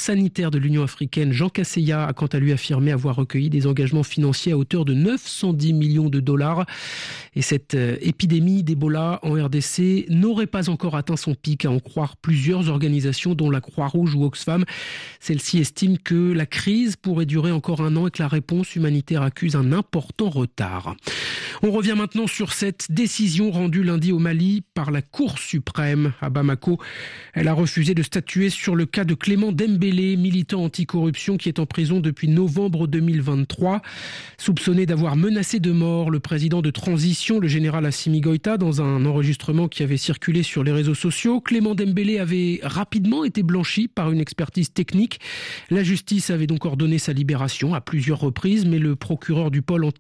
sanitaire de l'Union africaine, Jean Kaseya, a quant à lui affirmé avoir recueilli des engagements financiers à hauteur de 910 millions de dollars. Et cette épidémie d'Ebola en RDC n'aurait pas encore atteint son pic, à en croire plusieurs organisations, dont la Croix-Rouge ou Oxfam. Celle-ci estime que la crise pourrait durer encore un an et que la réponse humanitaire accuse un important retard. On revient maintenant sur cette décision rendue lundi au Mali par la Cour suprême à Bamako. Elle a refusé de statuer sur le cas de Clément Dembélé, militant anticorruption qui est en prison depuis novembre 2023. Soupçonné d'avoir menacé de mort le président de transition, le général Assimi Goïta, dans un enregistrement qui avait circulé sur les réseaux sociaux, Clément Dembélé avait rapidement été blanchi par une expertise technique. La justice avait donc ordonné sa libération à plusieurs reprises, mais le procureur du pôle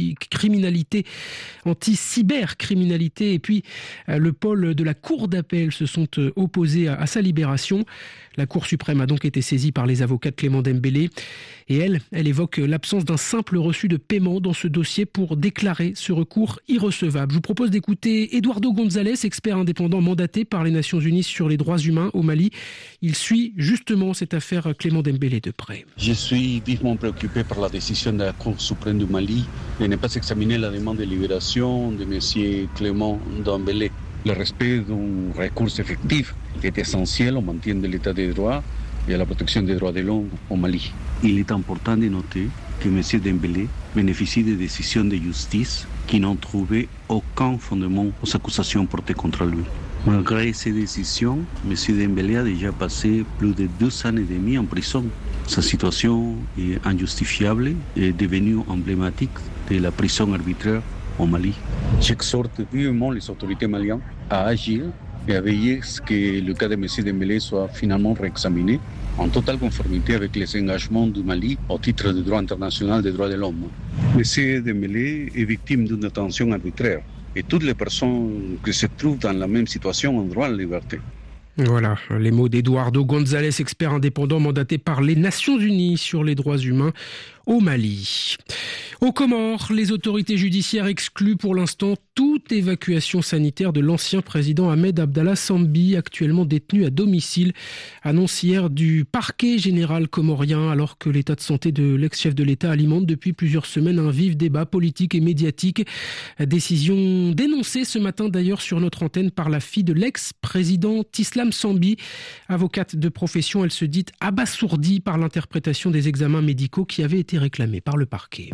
anti-cybercriminalité et puis le pôle de la Cour d'appel se sont opposés à sa libération. La Cour suprême a donc été saisie par les avocats de Clément Dembélé et elle évoque l'absence d'un simple reçu de paiement dans ce dossier pour déclarer ce recours irrecevable. Je vous propose d'écouter Eduardo González, expert indépendant mandaté par les Nations Unies sur les droits humains au Mali. Il suit justement cette affaire Clément Dembélé de près. Je suis vivement préoccupé par la décision de la Cour suprême du Mali de ne pas examiner la demande de libération de M. Clément Dembélé. Le respect d'un recours effectif est essentiel au maintien de l'état de droit et à la protection des droits de l'homme au Mali. Il est important de noter que M. Dembélé bénéficie de décisions de justice qui n'ont trouvé aucun fondement aux accusations portées contre lui. Malgré ces décisions, M. Dembélé a déjà passé plus de 2 ans et demi en prison. Sa situation est injustifiable et est devenue emblématique de la prison arbitraire au Mali. J'exhorte vivement les autorités maliennes à agir et à veiller à ce que le cas de M. Dembélé soit finalement réexaminé en totale conformité avec les engagements du Mali au titre du droit international des droits de l'homme. M. Dembélé est victime d'une détention arbitraire et toutes les personnes qui se trouvent dans la même situation ont droit à la liberté. Voilà, les mots d'Eduardo González, expert indépendant mandaté par les Nations Unies sur les droits humains au Mali. Aux Comores, les autorités judiciaires excluent pour l'instant toute évacuation sanitaire de l'ancien président Ahmed Abdallah Sambi, actuellement détenu à domicile. Annonce hier du parquet général comorien, alors que l'état de santé de l'ex-chef de l'État alimente depuis plusieurs semaines un vif débat politique et médiatique. Décision dénoncée ce matin d'ailleurs sur notre antenne par la fille de l'ex-président Tislam Sambi. Avocate de profession, elle se dit abasourdie par l'interprétation des examens médicaux qui avaient été réclamés par le parquet.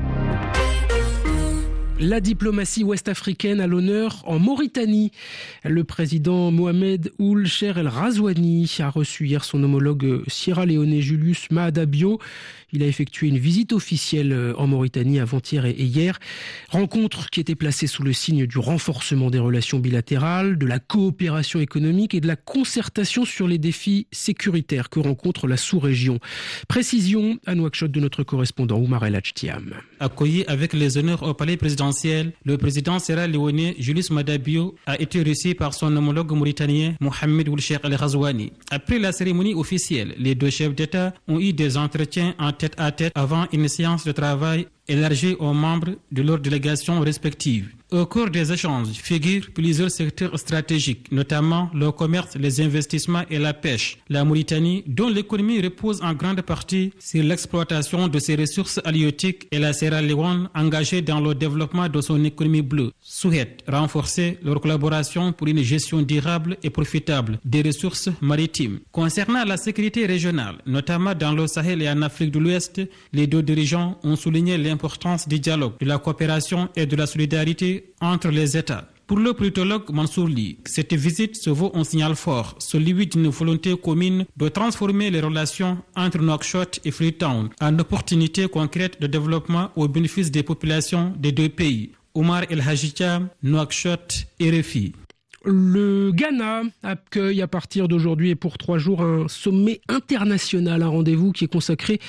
La diplomatie ouest-africaine à l'honneur en Mauritanie. Le président Mohamed Ould Cheikh El Ghazouani a reçu hier son homologue sierra-léonais Julius Maada Bio. Il a effectué une visite officielle en Mauritanie avant-hier et hier. Rencontre qui était placée sous le signe du renforcement des relations bilatérales, de la coopération économique et de la concertation sur les défis sécuritaires que rencontre la sous-région. Précision à Nouakchott de notre correspondant Oumar El Hadjtiam. Accueilli avec les honneurs au palais présidentiel, le président sierra-léonais Julius Maada Bio a été reçu par son homologue mauritanien Mohamed Ould Cheikh El Ghazouani. Après la cérémonie officielle, les deux chefs d'État ont eu des entretiens en tête à tête avant une séance de travail élargie aux membres de leurs délégations respectives. Au cours des échanges figurent plusieurs secteurs stratégiques, notamment le commerce, les investissements et la pêche. La Mauritanie, dont l'économie repose en grande partie sur l'exploitation de ses ressources halieutiques, et la Sierra Leone, engagée dans le développement de son économie bleue, souhaitent renforcer leur collaboration pour une gestion durable et profitable des ressources maritimes. Concernant la sécurité régionale, notamment dans le Sahel et en Afrique de l'Ouest, les deux dirigeants ont souligné l'importance du dialogue, de la coopération et de la solidarité entre les États. Pour le politologue Mansour Ly, cette visite se vaut un signal fort, celui d'une volonté commune de transformer les relations entre Nouakchott et Freetown en opportunités concrètes de développement au bénéfice des populations des deux pays. Oumar El Hadjtiam, Nouakchott, RFI. Le Ghana accueille à partir d'aujourd'hui et pour 3 jours un sommet international, un rendez-vous qui est consacré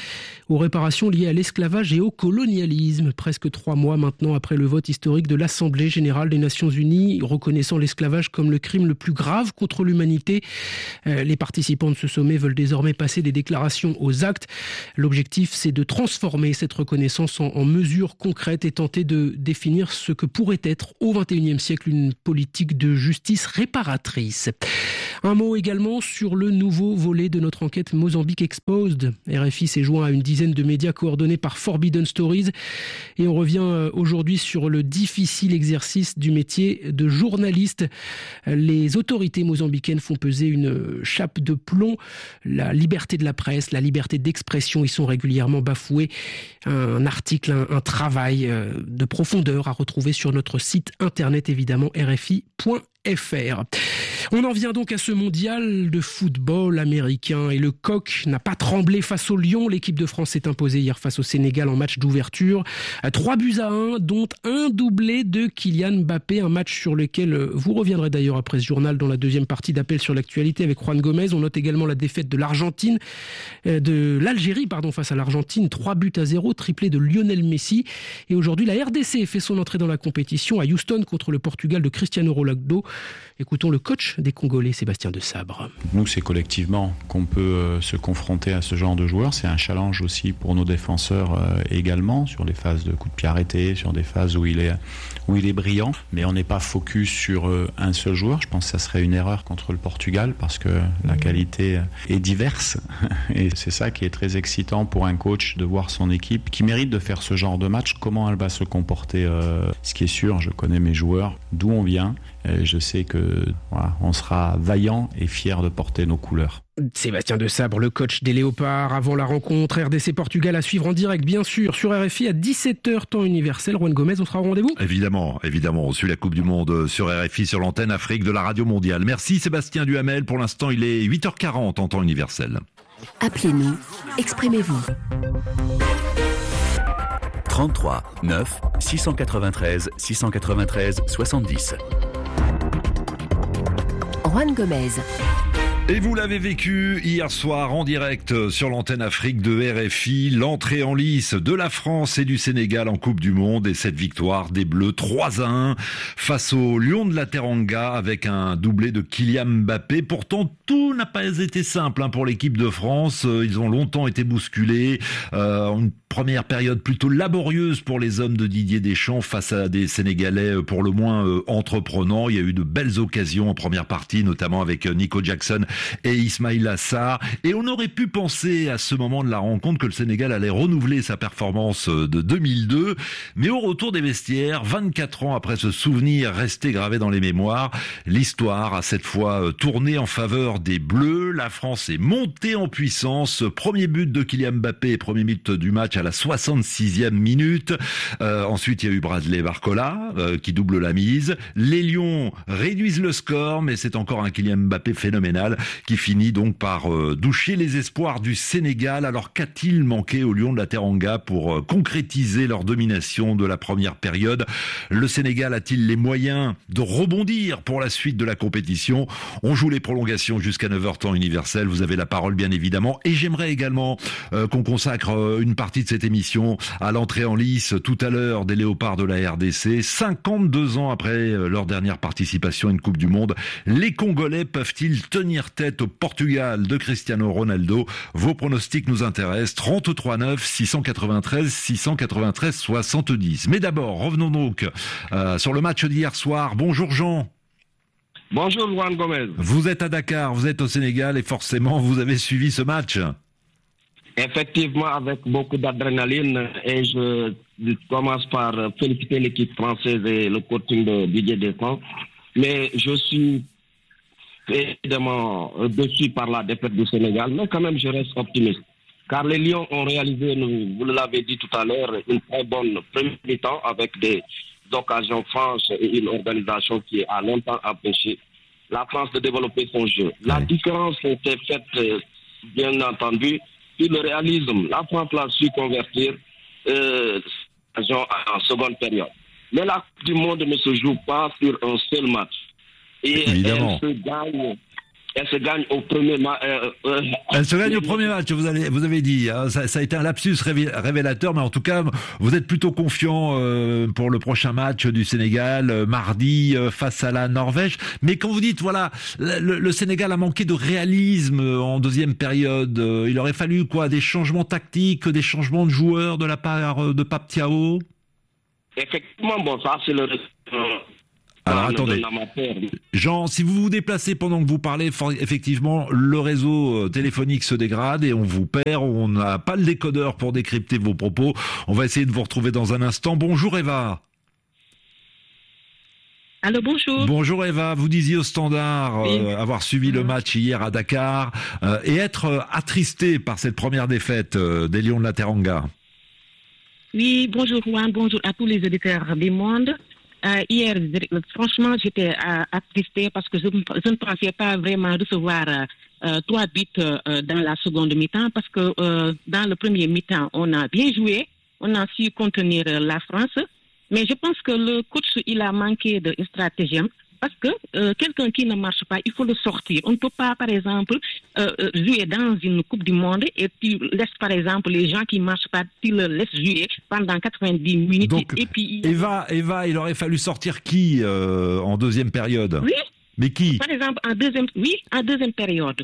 aux réparations liées à l'esclavage et au colonialisme. Presque 3 mois maintenant après le vote historique de l'Assemblée générale des Nations unies, reconnaissant l'esclavage comme le crime le plus grave contre l'humanité. Les participants de ce sommet veulent désormais passer des déclarations aux actes. L'objectif, c'est de transformer cette reconnaissance en mesures concrètes et tenter de définir ce que pourrait être au XXIe siècle une politique de justice réparatrice. Un mot également sur le nouveau volet de notre enquête Mozambique Exposed. RFI s'est joint à une dizaine de médias coordonnés par Forbidden Stories et on revient aujourd'hui sur le difficile exercice du métier de journaliste. Les autorités mozambicaines font peser une chape de plomb. La liberté de la presse, la liberté d'expression y sont régulièrement bafouées. Un article, un travail de profondeur à retrouver sur notre site internet évidemment rfi.fr. On en vient donc à ce mondial de football américain et le coq n'a pas tremblé face au lion. L'équipe de France s'est imposée hier face au Sénégal en match d'ouverture. 3-1, dont un doublé de Kylian Mbappé, un match sur lequel vous reviendrez d'ailleurs après ce journal dans la deuxième partie d'Appel sur l'actualité avec Juan Gomez. On note également la défaite de l'Algérie face à l'Argentine, 3-0, triplé de Lionel Messi. Et aujourd'hui, la RDC fait son entrée dans la compétition à Houston contre le Portugal de Cristiano Ronaldo. Écoutons le coach des Congolais, Sébastien Desabre. Nous, c'est collectivement qu'on peut se confronter à ce genre de joueurs. C'est un challenge aussi pour nos défenseurs également, sur les phases de coups de pied arrêtés, sur des phases où il est brillant. Mais on n'est pas focus sur un seul joueur. Je pense que ça serait une erreur contre le Portugal parce que la qualité est diverse. Et c'est ça qui est très excitant pour un coach, de voir son équipe qui mérite de faire ce genre de match, comment elle va se comporter. Ce qui est sûr, je connais mes joueurs, d'où on vient. Je sais que on sera vaillant et fier de porter nos couleurs. Sébastien Desabre, le coach des Léopards, avant la rencontre RDC-Portugal à suivre en direct, bien sûr, sur RFI à 17h, temps universel. Juan Gomez, on sera au rendez-vous ? Évidemment, on suit la Coupe du Monde sur RFI, sur l'antenne Afrique de la Radio Mondiale. Merci Sébastien Duhamel, pour l'instant il est 8h40 en temps universel. Appelez-nous, exprimez-vous. 33 9 693 693 70. Juan Gomez. Et vous l'avez vécu hier soir en direct sur l'antenne Afrique de RFI, l'entrée en lice de la France et du Sénégal en Coupe du Monde et cette victoire des Bleus 3-1 face aux Lions de la Teranga avec un doublé de Kylian Mbappé. Pourtant, tout n'a pas été simple pour l'équipe de France. Ils ont longtemps été bousculés. Une première période plutôt laborieuse pour les hommes de Didier Deschamps face à des Sénégalais pour le moins entreprenants. Il y a eu de belles occasions en première partie, notamment avec Nico Jackson et Ismaïla Sarr. Et on aurait pu penser à ce moment de la rencontre que le Sénégal allait renouveler sa performance de 2002. Mais au retour des vestiaires, 24 ans après ce souvenir resté gravé dans les mémoires, l'histoire a cette fois tourné en faveur des Bleus. La France est montée en puissance. Premier but de Kylian Mbappé, premier but du match à la 66e minute. Ensuite, il y a eu Bradley Barcola qui double la mise. Les Lions réduisent le score, mais c'est encore un Kylian Mbappé phénoménal qui finit donc par doucher les espoirs du Sénégal. Alors qu'a-t-il manqué aux Lions de la Teranga pour concrétiser leur domination de la première période ? Le Sénégal a-t-il les moyens de rebondir pour la suite de la compétition ? On joue les prolongations jusqu'à 9h temps universel. Vous avez la parole bien évidemment. Et j'aimerais également qu'on consacre une partie de cette émission à l'entrée en lice tout à l'heure des Léopards de la RDC. 52 ans après leur dernière participation à une Coupe du Monde, les Congolais peuvent-ils tenir tête au Portugal de Cristiano Ronaldo ? Vos pronostics nous intéressent. 33 9 693 693 70. Mais d'abord, revenons donc sur le match d'hier soir. Bonjour Jean. Bonjour Juan Gomez. Vous êtes à Dakar, vous êtes au Sénégal et forcément vous avez suivi ce match. Effectivement, avec beaucoup d'adrénaline, et je commence par féliciter l'équipe française et le coaching de Didier Deschamps. Mais je suis évidemment déçu par la défaite du Sénégal, mais quand même je reste optimiste. Car les Lions ont réalisé, vous l'avez dit tout à l'heure, une très bonne première mi-temps avec des occasions franches et une organisation qui a longtemps empêché la France de développer son jeu. La différence était faite, bien entendu, sur le réalisme. La France l'a su convertir en seconde période. Mais la Coupe du Monde ne se joue pas sur un seul match. Et évidemment, elle se gagne Elle se gagne au premier match. Elle se gagne au premier match, vous avez dit. Hein, ça a été un lapsus révélateur, mais en tout cas, vous êtes plutôt confiant pour le prochain match du Sénégal, mardi, face à la Norvège. Mais quand vous dites, voilà, le Sénégal a manqué de réalisme en deuxième période, il aurait fallu quoi? Des changements tactiques, des changements de joueurs de la part de Pape Thiaw? Effectivement, bon, ça c'est le... Alors attendez, Jean, si vous vous déplacez pendant que vous parlez, effectivement, le réseau téléphonique se dégrade et on vous perd, on n'a pas le décodeur pour décrypter vos propos. On va essayer de vous retrouver dans un instant. Bonjour Eva. Allô, bonjour. Bonjour Eva, vous disiez au Standard avoir suivi le match hier à Dakar et être attristé par cette première défaite des Lions de la Teranga. Oui, bonjour Juan, bonjour à tous les auditeurs du monde. Hier, franchement, j'étais attristée parce que je ne pensais pas vraiment recevoir 3 buts dans la seconde mi-temps parce que dans le premier mi-temps, on a bien joué, on a su contenir la France, mais je pense que le coach, il a manqué de stratagème parce que quelqu'un qui ne marche pas, il faut le sortir. On ne peut pas, par exemple, jouer dans une Coupe du Monde et tu laisses, par exemple, les gens qui ne marchent pas, tu les laisses jouer pendant 90 minutes. Donc, et puis, Eva, il aurait fallu sortir qui en deuxième période? Oui. Mais qui? Par exemple, en deuxième période,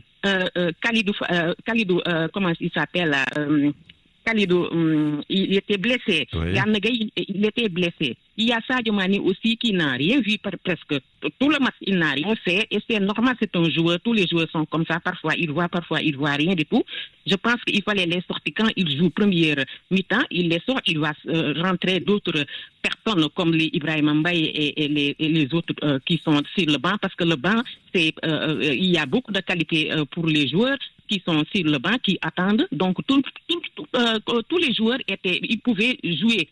Kalidou, comment il s'appelle Kalidou, il était blessé. Oui. Yann Gueye, il était blessé. Il y a Sadio Mané aussi qui n'a rien vu presque tout le match, il n'a rien fait. Et c'est normal, c'est un joueur. Tous les joueurs sont comme ça. Parfois, ils voient rien du tout. Je pense qu'il fallait les sortir quand ils jouent première mi-temps. Il les sort, il va rentrer d'autres personnes comme les Ibrahima Mbaye et les autres qui sont sur le banc. Parce que le banc, il y a beaucoup de qualité pour les joueurs qui sont sur le banc, qui attendent. Donc, tous les joueurs ils pouvaient jouer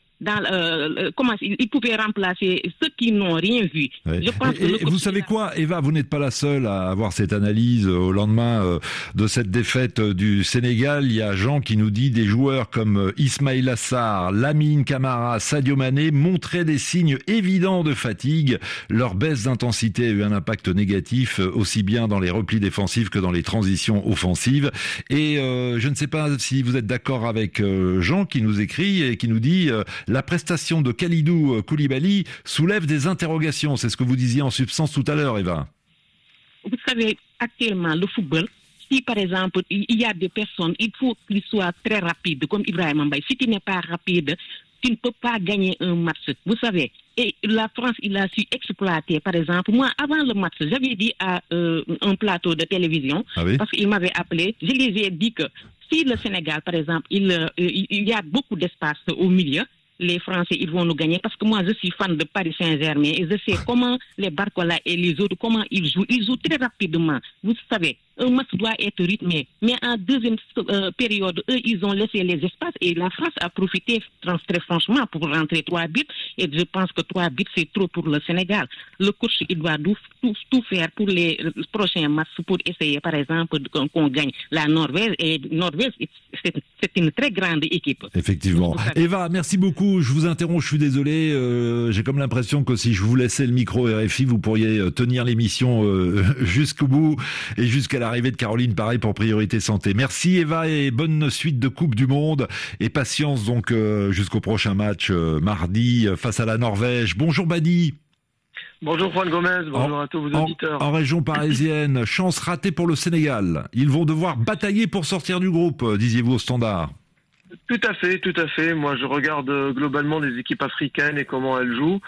ils pouvaient remplacer ceux qui n'ont rien vu. Ouais. Je pense et vous savez quoi, Eva, vous n'êtes pas la seule à avoir cette analyse au lendemain de cette défaite du Sénégal. Il y a Jean qui nous dit des joueurs comme Ismaïla Sarr, Lamine Camara, Sadio Mané montraient des signes évidents de fatigue. Leur baisse d'intensité a eu un impact négatif aussi bien dans les replis défensifs que dans les transitions offensives. Et je ne sais pas si vous êtes d'accord avec Jean qui nous écrit et qui nous dit la prestation de Kalidou Koulibaly soulève des interrogations. C'est ce que vous disiez en substance tout à l'heure, Eva. Vous savez, actuellement, le football, si par exemple, il y a des personnes, il faut qu'ils soient très rapides, comme Ibrahima Mbaye. Si tu n'es pas rapide, tu ne peux pas gagner un match. Vous savez, et la France, il a su exploiter, par exemple. Moi, avant le match, j'avais dit à un plateau de télévision, parce qu'il m'avait appelé, je les ai dit que si le Sénégal, par exemple, il y a beaucoup d'espace au milieu, les Français, ils vont nous gagner parce que moi, je suis fan de Paris Saint-Germain et je sais comment les Barcola et les autres, comment ils jouent. Ils jouent très rapidement. Vous savez, un match doit être rythmé. Mais en deuxième période, eux, ils ont laissé les espaces et la France a profité très franchement pour rentrer 3 buts. Et je pense que 3 buts, c'est trop pour le Sénégal. Le coach, il doit tout faire pour les prochains matchs pour essayer, par exemple, qu'on gagne la Norvège. Et Norvège, c'est une très grande équipe. Effectivement. Eva, merci beaucoup. Je vous interromps, je suis désolé. J'ai comme l'impression que si je vous laissais le micro RFI, vous pourriez tenir l'émission jusqu'au bout et jusqu'à l'arrivée de Caroline, pareil pour Priorité Santé. Merci Eva et bonne suite de Coupe du Monde et patience donc jusqu'au prochain match mardi face à la Norvège. Bonjour Badi. Bonjour Juan Gomez, bonjour à tous vos auditeurs. En région parisienne, chance ratée pour le Sénégal. Ils vont devoir batailler pour sortir du groupe, disiez-vous au Standard. Tout à fait. Moi, je regarde globalement les équipes africaines et comment elles jouent.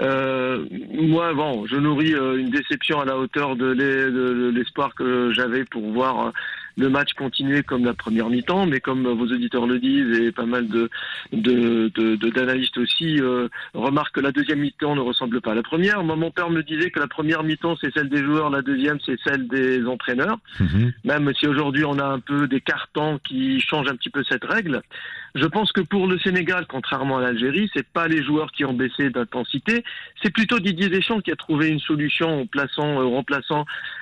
Moi, je nourris une déception à la hauteur de l'espoir que j'avais pour voir le match continuer comme la première mi-temps, mais comme vos auditeurs le disent et pas mal d'analystes aussi remarquent que la deuxième mi-temps ne ressemble pas à la première. Moi, mon père me disait que la première mi-temps c'est celle des joueurs, la deuxième c'est celle des entraîneurs. Même si aujourd'hui on a un peu des cartons qui changent un petit peu cette règle. Je pense que pour le Sénégal, contrairement à l'Algérie, c'est pas les joueurs qui ont baissé d'intensité, c'est plutôt Didier Deschamps qui a trouvé une solution en remplaçant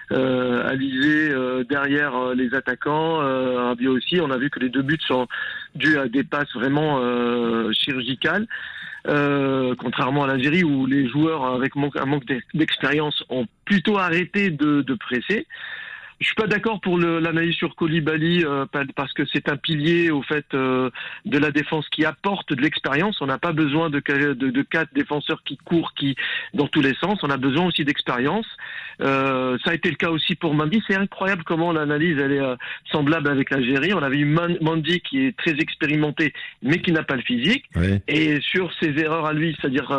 Alizé derrière les attaquants. Rabiot aussi, on a vu que les 2 buts sont dus à des passes vraiment chirurgicales. Contrairement à l'Algérie où les joueurs avec un manque d'expérience ont plutôt arrêté de presser. Je suis pas d'accord pour l'analyse sur Koulibaly parce que c'est un pilier au fait de la défense qui apporte de l'expérience. On n'a pas besoin de 4 défenseurs qui courent dans tous les sens. On a besoin aussi d'expérience. Ça a été le cas aussi pour Mendy. C'est incroyable comment l'analyse elle est semblable avec l'Algérie. On avait eu Mendy qui est très expérimenté mais qui n'a pas le physique. Oui. Et sur ses erreurs à lui, c'est-à-dire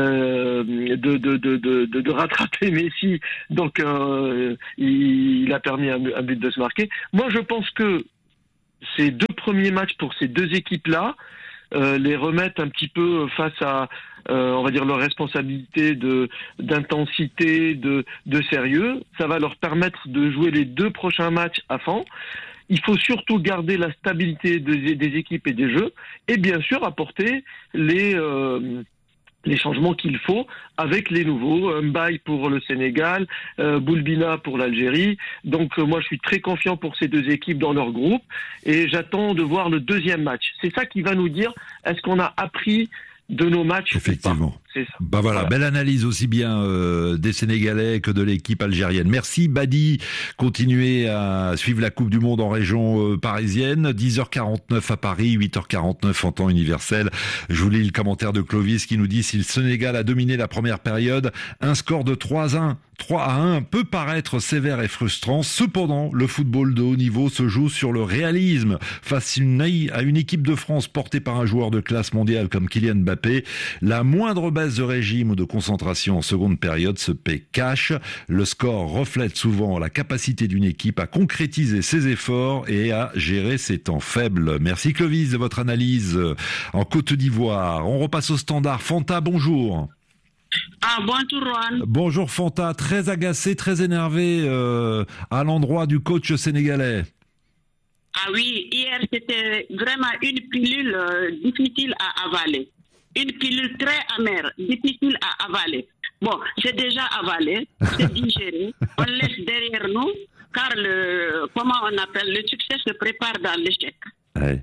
de rattraper Messi, donc il a permis un but de se marquer. Moi, je pense que ces 2 premiers matchs pour ces 2 équipes-là les remettent un petit peu face à, on va dire, leur responsabilité d'intensité, de sérieux. Ça va leur permettre de jouer les 2 prochains matchs à fond. Il faut surtout garder la stabilité des équipes et des jeux, et bien sûr apporter les changements qu'il faut avec les nouveaux, Mbaye pour le Sénégal, Boulbina pour l'Algérie. Donc moi je suis très confiant pour ces 2 équipes dans leur groupe et j'attends de voir le 2e match. C'est ça qui va nous dire est-ce qu'on a appris de nos matchs. Effectivement. C'est ça. Voilà, belle analyse aussi bien des Sénégalais que de l'équipe algérienne. Merci Badi. Continuez à suivre la Coupe du Monde en région parisienne. 10h49 à Paris, 8h49 en temps universel. Je vous lis le commentaire de Clovis qui nous dit si le Sénégal a dominé la première période, un score de 3-1 peut paraître sévère et frustrant. Cependant, le football de haut niveau se joue sur le réalisme. Face à une équipe de France portée par un joueur de classe mondiale comme Kylian Mbappé, la moindre baisse de régime ou de concentration en seconde période se paie cash. Le score reflète souvent la capacité d'une équipe à concrétiser ses efforts et à gérer ses temps faibles. Merci Clovis de votre analyse en Côte d'Ivoire. On repasse au standard. Fanta, bonjour. Bonjour Rohan. Bonjour Fanta, très agacé, très énervé à l'endroit du coach sénégalais. Ah oui, hier c'était vraiment une pilule difficile à avaler. Une pilule très amère, difficile à avaler. Bon, c'est déjà avalé, c'est digéré, on laisse derrière nous, car le succès se prépare dans l'échec. Ouais.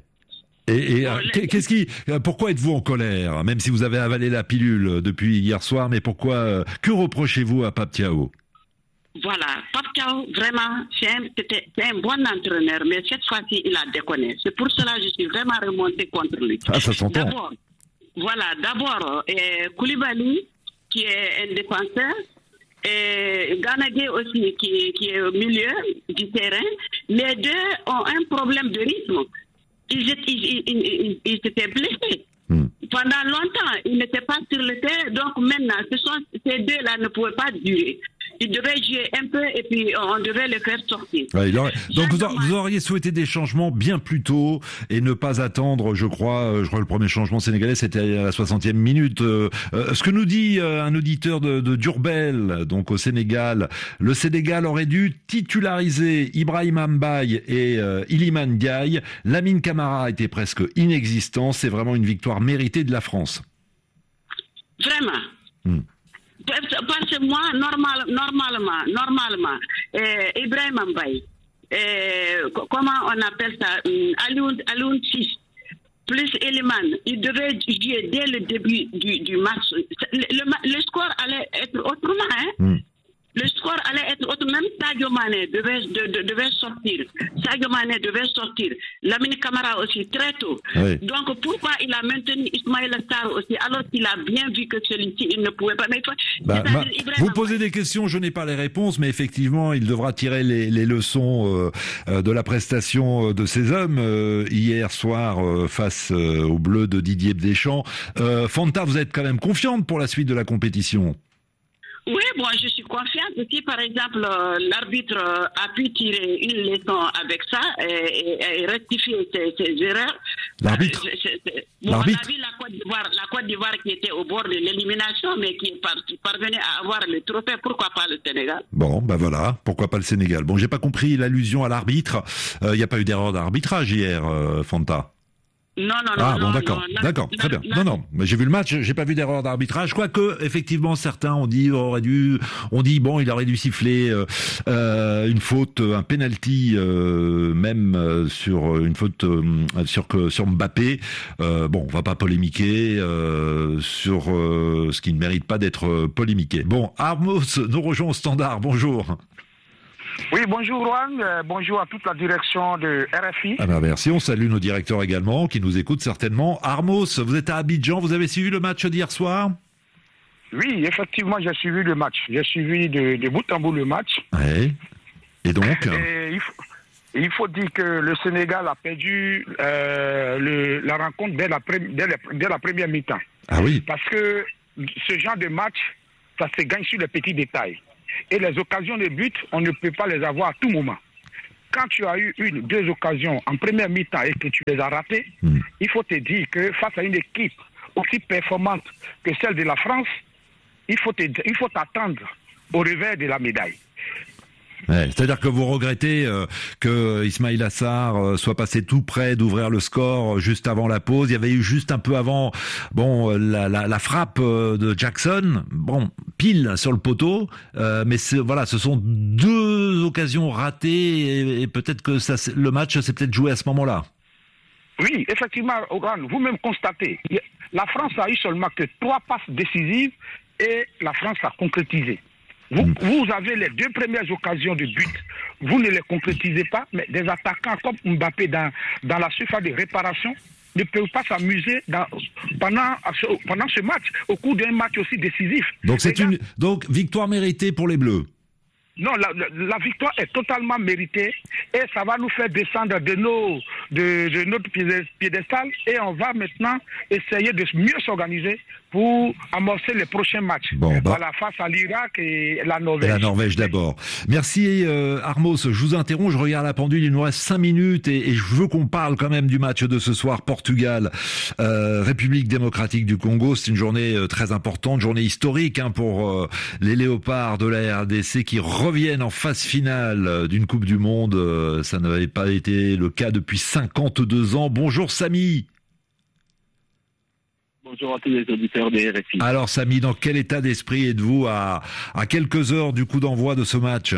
Pourquoi êtes-vous en colère, même si vous avez avalé la pilule depuis hier soir, mais pourquoi, que reprochez-vous à Pape Thiaw? Voilà, Pape Thiaw, vraiment, c'est un bon entraîneur, mais cette fois-ci, il a déconné. C'est pour cela que je suis vraiment remonté contre lui. Ah, ça s'entend. D'abord, Koulibaly, qui est un défenseur, et Ganagé aussi, qui est au milieu du terrain, les 2 ont un problème de rythme. Ils étaient blessés. Pendant longtemps, ils n'étaient pas sur le terrain, donc maintenant, ces 2-là ne pouvaient pas durer. Ils devaient jouer un peu et puis on devait les faire sortir. Ouais, donc vous auriez souhaité des changements bien plus tôt et ne pas attendre, je crois le premier changement sénégalais c'était à la 60e minute. Ce que nous dit un auditeur de Diourbel, donc au Sénégal, le Sénégal aurait dû titulariser Ibrahima Mbaye et Iliman Ndiaye. Lamine Camara était presque inexistant. C'est vraiment une victoire méritée de la France. Vraiment. Parce que moi, normalement, Ibrahim Mbaye, comment on appelle ça, Alioune 6, plus Eliman, il devait jouer dès le début du match. Le score allait être autrement, hein? Le score allait être autre. Même Sadio Mané devait sortir. Lamine Camara aussi, très tôt. Oui. Donc, pourquoi il a maintenu Ismaïla Sarr aussi, alors qu'il a bien vu que celui-ci, il ne pouvait pas. Mais vous posez des questions, je n'ai pas les réponses, mais effectivement, il devra tirer les leçons de la prestation de ces hommes hier soir face aux Bleus de Didier Deschamps. Fanta, vous êtes quand même confiante pour la suite de la compétition? Oui, bon, je suis confiante. Si, par exemple, l'arbitre a pu tirer une leçon avec ça et rectifier ses erreurs. L'arbitre on a vu la Côte d'Ivoire qui était au bord de l'élimination, mais qui parvenait à avoir le trophée. Pourquoi pas le Sénégal? Bon, ben voilà. Pourquoi pas le Sénégal? Bon, j'ai pas compris l'allusion à l'arbitre. Il n'y a pas eu d'erreur d'arbitrage hier, Fanta? Non. Bon, d'accord, très bien. Non, mais j'ai vu le match, j'ai pas vu d'erreur d'arbitrage. Quoique, effectivement, certains ont dit, bon, il aurait dû siffler une faute, un penalty, même sur une faute sur Mbappé. Bon, on va pas polémiquer sur ce qui ne mérite pas d'être polémiqué. Bon, Armos nous rejoint au standard. Bonjour. Oui, bonjour Juan, bonjour à toute la direction de RFI. Ah ben merci, on salue nos directeurs également qui nous écoutent certainement. Armos, vous êtes à Abidjan, vous avez suivi le match d'hier soir? Oui, effectivement, j'ai suivi le match. J'ai suivi de bout en bout le match. Ouais. Et donc il faut dire que le Sénégal a perdu la rencontre dès la première mi-temps. Ah oui. Parce que ce genre de match, ça se gagne sur les petits détails. Et les occasions de but, on ne peut pas les avoir à tout moment. Quand tu as eu 2 occasions en première mi-temps et que tu les as ratées, il faut te dire que face à une équipe aussi performante que celle de la France, il faut t'attendre au revers de la médaille. Ouais, c'est-à-dire que vous regrettez que Ismaïla Sarr soit passé tout près d'ouvrir le score juste avant la pause. Il y avait eu juste un peu avant, la frappe de Jackson, pile sur le poteau. Mais voilà, ce sont 2 occasions ratées et peut-être que le match s'est peut-être joué à ce moment-là. Oui, effectivement, Oran, vous-même constatez, la France a eu seulement que 3 passes décisives et la France a concrétisé. Vous avez les 2 premières occasions de but, vous ne les concrétisez pas, mais des attaquants comme Mbappé dans la surface de réparation ne peuvent pas s'amuser pendant ce match, au cours d'un match aussi décisif. Donc victoire méritée pour les Bleus. Non, la victoire est totalement méritée et ça va nous faire descendre de notre piédestal et on va maintenant essayer de mieux s'organiser pour amorcer les prochains matchs. Voilà, face à l'Irak et la Norvège. Et la Norvège d'abord. Merci Armos, je vous interromps, je regarde la pendule, il nous reste 5 minutes et je veux qu'on parle quand même du match de ce soir, Portugal, République démocratique du Congo. C'est une journée très importante, journée historique pour les léopards de la RDC qui reviennent en phase finale d'une Coupe du Monde. Ça n'avait pas été le cas depuis 52 ans. Bonjour Samy. Bonjour à tous les auditeurs des RFI. Alors Samy, dans quel état d'esprit êtes-vous à quelques heures du coup d'envoi de ce match?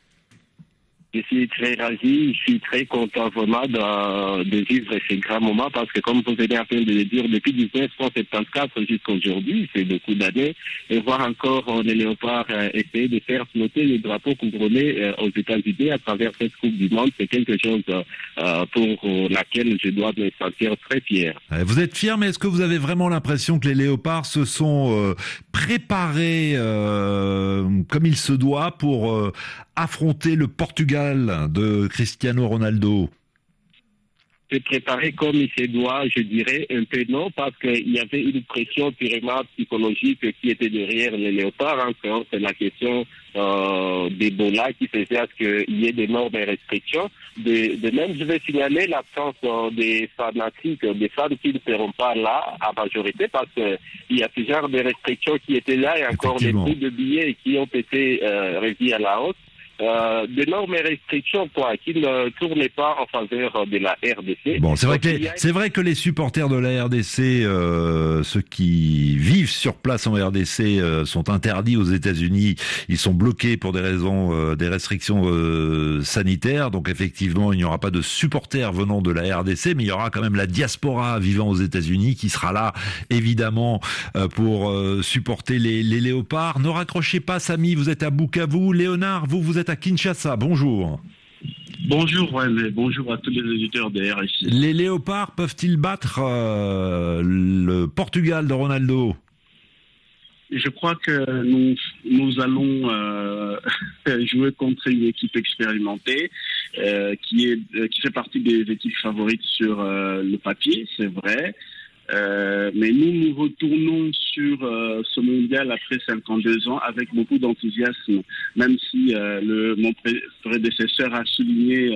Je suis très ravi, je suis très content vraiment de vivre ces grands moments parce que comme vous venez à peine de le dire, depuis 1974 jusqu'à aujourd'hui, c'est beaucoup d'années, et voir encore les léopards essayer de faire flotter le drapeau couronné aux États-Unis à travers cette Coupe du Monde, c'est quelque chose pour laquelle je dois me sentir très fier. Vous êtes fier, mais est-ce que vous avez vraiment l'impression que les léopards se sont préparés comme il se doit pour affronter le Portugal de Cristiano Ronaldo? Se préparer comme il se doit, je dirais un peu non, parce qu'il y avait une pression purement psychologique qui était derrière les léopards. C'est la question d'Ebola qui faisait à ce qu'il y ait d'énormes restrictions. De même, je vais signaler l'absence des fanatiques, des fans qui ne seront pas là à majorité, parce qu'il y a ce genre de restrictions qui étaient là et encore des prix de billets qui ont été revus à la hausse. D'énormes restrictions qui ne tournaient pas en faveur de la RDC. Bon, c'est vrai que les supporters de la RDC, ceux qui vivent sur place en RDC, sont interdits aux États-Unis. Ils sont bloqués pour des raisons, des restrictions sanitaires. Donc effectivement, il n'y aura pas de supporters venant de la RDC, mais il y aura quand même la diaspora vivant aux États-Unis qui sera là, évidemment, pour supporter les léopards. Ne raccrochez pas, Samy. Vous êtes à Bukavu. Léonard, vous êtes à Kinshasa, bonjour. Bonjour, bonjour à tous les auditeurs de RFI. Les léopards peuvent-ils battre le Portugal de Ronaldo? Je crois que nous allons jouer contre une équipe expérimentée qui fait partie des équipes favorites sur le papier, c'est vrai. Mais nous retournons sur ce mondial après 52 ans avec beaucoup d'enthousiasme, même si mon prédécesseur a souligné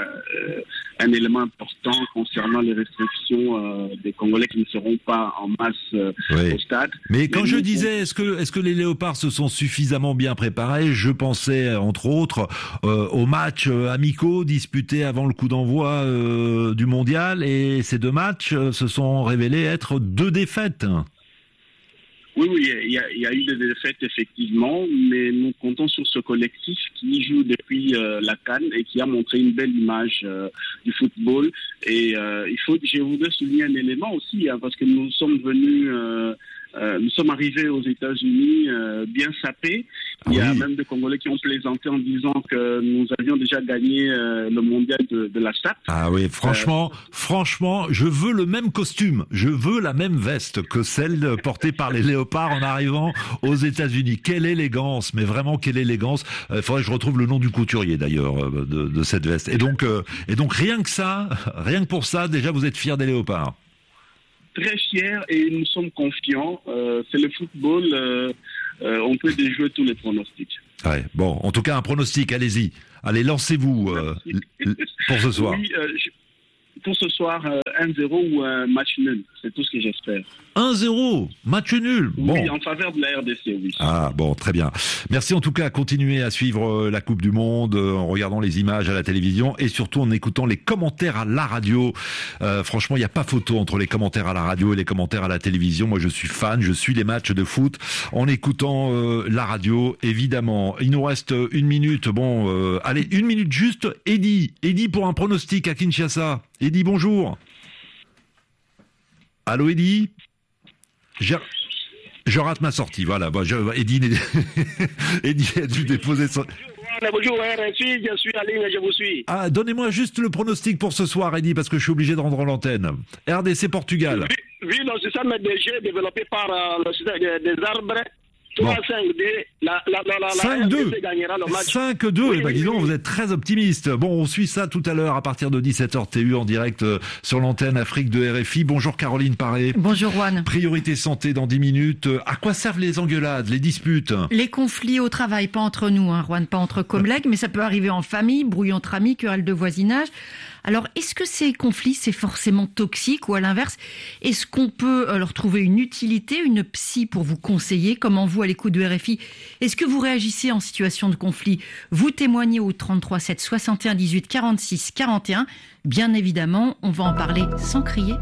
un élément important concernant les restrictions des Congolais qui ne seront pas en masse au stade. Mais quand je disais est-ce que les léopards se sont suffisamment bien préparés, je pensais entre autres aux matchs amicaux disputés avant le coup d'envoi du mondial, et ces 2 matchs se sont révélés être 2 défaites. Oui, il y a eu des défaites effectivement, mais nous comptons sur ce collectif qui joue depuis la CAN et qui a montré une belle image du football. Et je voudrais souligner un élément aussi, parce que nous sommes arrivés aux États-Unis bien sapés, Il y a même des Congolais qui ont plaisanté en disant que nous avions déjà gagné le mondial de la STAT. Ah oui, franchement, je veux le même costume, je veux la même veste que celle portée par les léopards en arrivant aux États-Unis. Quelle élégance, mais vraiment quelle élégance. Il faudrait que je retrouve le nom du couturier d'ailleurs de cette veste. Et donc rien que pour ça, déjà vous êtes fiers des léopards. Très fiers et nous sommes confiants. C'est le football, on peut déjouer tous les pronostics. Ouais, bon, en tout cas un pronostic, allez-y. Allez, lancez-vous pour ce soir. Oui, pour ce soir, 1-0 ou un match nul. C'est tout ce que j'espère. 1-0, match nul. Bon. Oui, en faveur de la RDC, oui. Ah bon, très bien. Merci en tout cas. Continuez à suivre la Coupe du Monde en regardant les images à la télévision et surtout en écoutant les commentaires à la radio. Franchement, il n'y a pas photo entre les commentaires à la radio et les commentaires à la télévision. Moi, je suis fan. Je suis les matchs de foot en écoutant la radio, évidemment. Il nous reste 1 minute. Bon, allez, 1 minute juste. Eddy pour un pronostic à Kinshasa. Eddy, bonjour. Allô, Eddy? Je rate ma sortie, voilà. Bon, Eddy a dû déposer son... Bonjour, je suis en ligne, je vous suis. Ah, donnez-moi juste le pronostic pour ce soir, Eddy, parce que je suis obligé de rendre l'antenne. RDC Portugal. Oui, le système de jeu développé par le système des arbres. 3-5-2, la 5-2 gagnera le match. 5-2, oui, bah dis donc, vous êtes très optimiste. Bon, on suit ça tout à l'heure à partir de 17h TU en direct sur l'antenne Afrique de RFI. Bonjour Caroline Paré. Bonjour Juan. Priorité santé dans 10 minutes. À quoi servent les engueulades, les disputes? Les conflits au travail, pas entre nous, Juan, pas entre collègues, mais ça peut arriver en famille, brouillon entre amis, querelle de voisinage. Alors, est-ce que ces conflits, c'est forcément toxique ou à l'inverse, est-ce qu'on peut leur trouver une utilité, une psy pour vous conseiller? Comment vous, à l'écoute de RFI, est-ce que vous réagissez en situation de conflit? Vous témoignez au 33 7 61 18 46 41. Bien évidemment, on va en parler sans crier.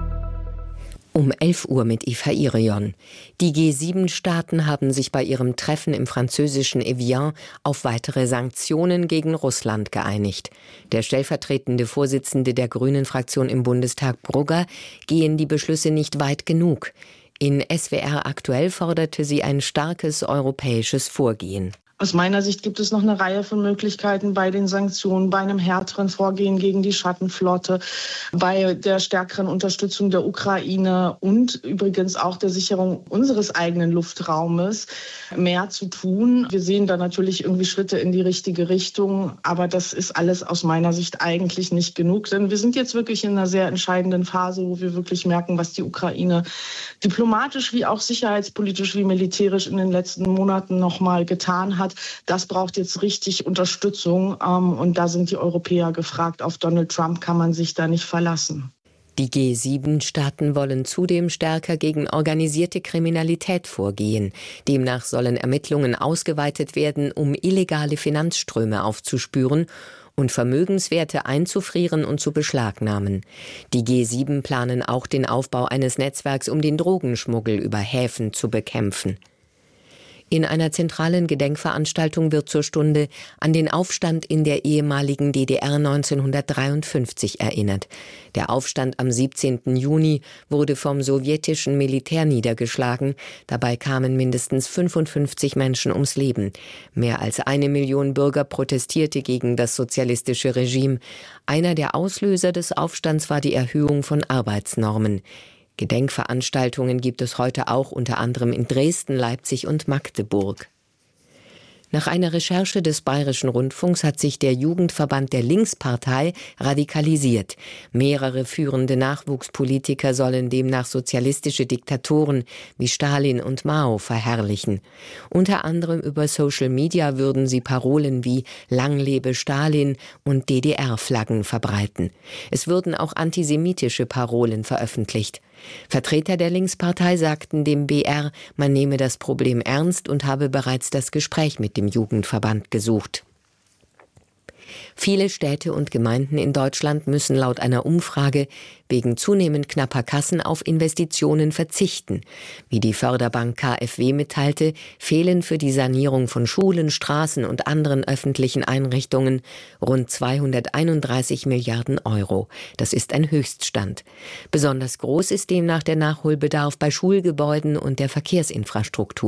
11 Uhr mit Eva Irion. Die G7-Staaten haben sich bei ihrem Treffen im französischen Evian auf weitere Sanktionen gegen Russland geeinigt. Der stellvertretende Vorsitzende der Grünen-Fraktion im Bundestag, Brugger, gehen die Beschlüsse nicht weit genug. In SWR aktuell forderte sie ein starkes europäisches Vorgehen. Aus meiner Sicht gibt es noch eine Reihe von Möglichkeiten bei den Sanktionen, bei einem härteren Vorgehen gegen die Schattenflotte, bei der stärkeren Unterstützung der Ukraine und übrigens auch der Sicherung unseres eigenen Luftraumes mehr zu tun. Wir sehen da natürlich irgendwie Schritte in die richtige Richtung, aber das ist alles aus meiner Sicht eigentlich nicht genug, denn wir sind jetzt wirklich in einer sehr entscheidenden Phase, wo wir wirklich merken, was die Ukraine diplomatisch wie auch sicherheitspolitisch wie militärisch in den letzten Monaten noch mal getan hat. Das braucht jetzt richtig Unterstützung und da sind die Europäer gefragt. Auf Donald Trump kann man sich da nicht verlassen. Die G7-Staaten wollen zudem stärker gegen organisierte Kriminalität vorgehen. Demnach sollen Ermittlungen ausgeweitet werden, um illegale Finanzströme aufzuspüren und Vermögenswerte einzufrieren und zu beschlagnahmen. Die G7 planen auch den Aufbau eines Netzwerks, um den Drogenschmuggel über Häfen zu bekämpfen. In einer zentralen Gedenkveranstaltung wird zur Stunde an den Aufstand in der ehemaligen DDR 1953 erinnert. Der Aufstand am 17. Juni wurde vom sowjetischen Militär niedergeschlagen. Dabei kamen mindestens 55 Menschen ums Leben. Mehr als 1 Million Bürger protestierte gegen das sozialistische Regime. Einer der Auslöser des Aufstands war die Erhöhung von Arbeitsnormen. Gedenkveranstaltungen gibt es heute auch unter anderem in Dresden, Leipzig und Magdeburg. Nach einer Recherche des Bayerischen Rundfunks hat sich der Jugendverband der Linkspartei radikalisiert. Mehrere führende Nachwuchspolitiker sollen demnach sozialistische Diktatoren wie Stalin und Mao verherrlichen. Unter anderem über Social Media würden sie Parolen wie »Lang lebe Stalin« und DDR-Flaggen verbreiten. Es würden auch antisemitische Parolen veröffentlicht. Vertreter der Linkspartei sagten dem BR, man nehme das Problem ernst und habe bereits das Gespräch mit dem Jugendverband gesucht. Viele Städte und Gemeinden in Deutschland müssen laut einer Umfrage wegen zunehmend knapper Kassen auf Investitionen verzichten. Wie die Förderbank KfW mitteilte, fehlen für die Sanierung von Schulen, Straßen und anderen öffentlichen Einrichtungen rund 231 Milliarden Euro. Das ist ein Höchststand. Besonders groß ist demnach der Nachholbedarf bei Schulgebäuden und der Verkehrsinfrastruktur.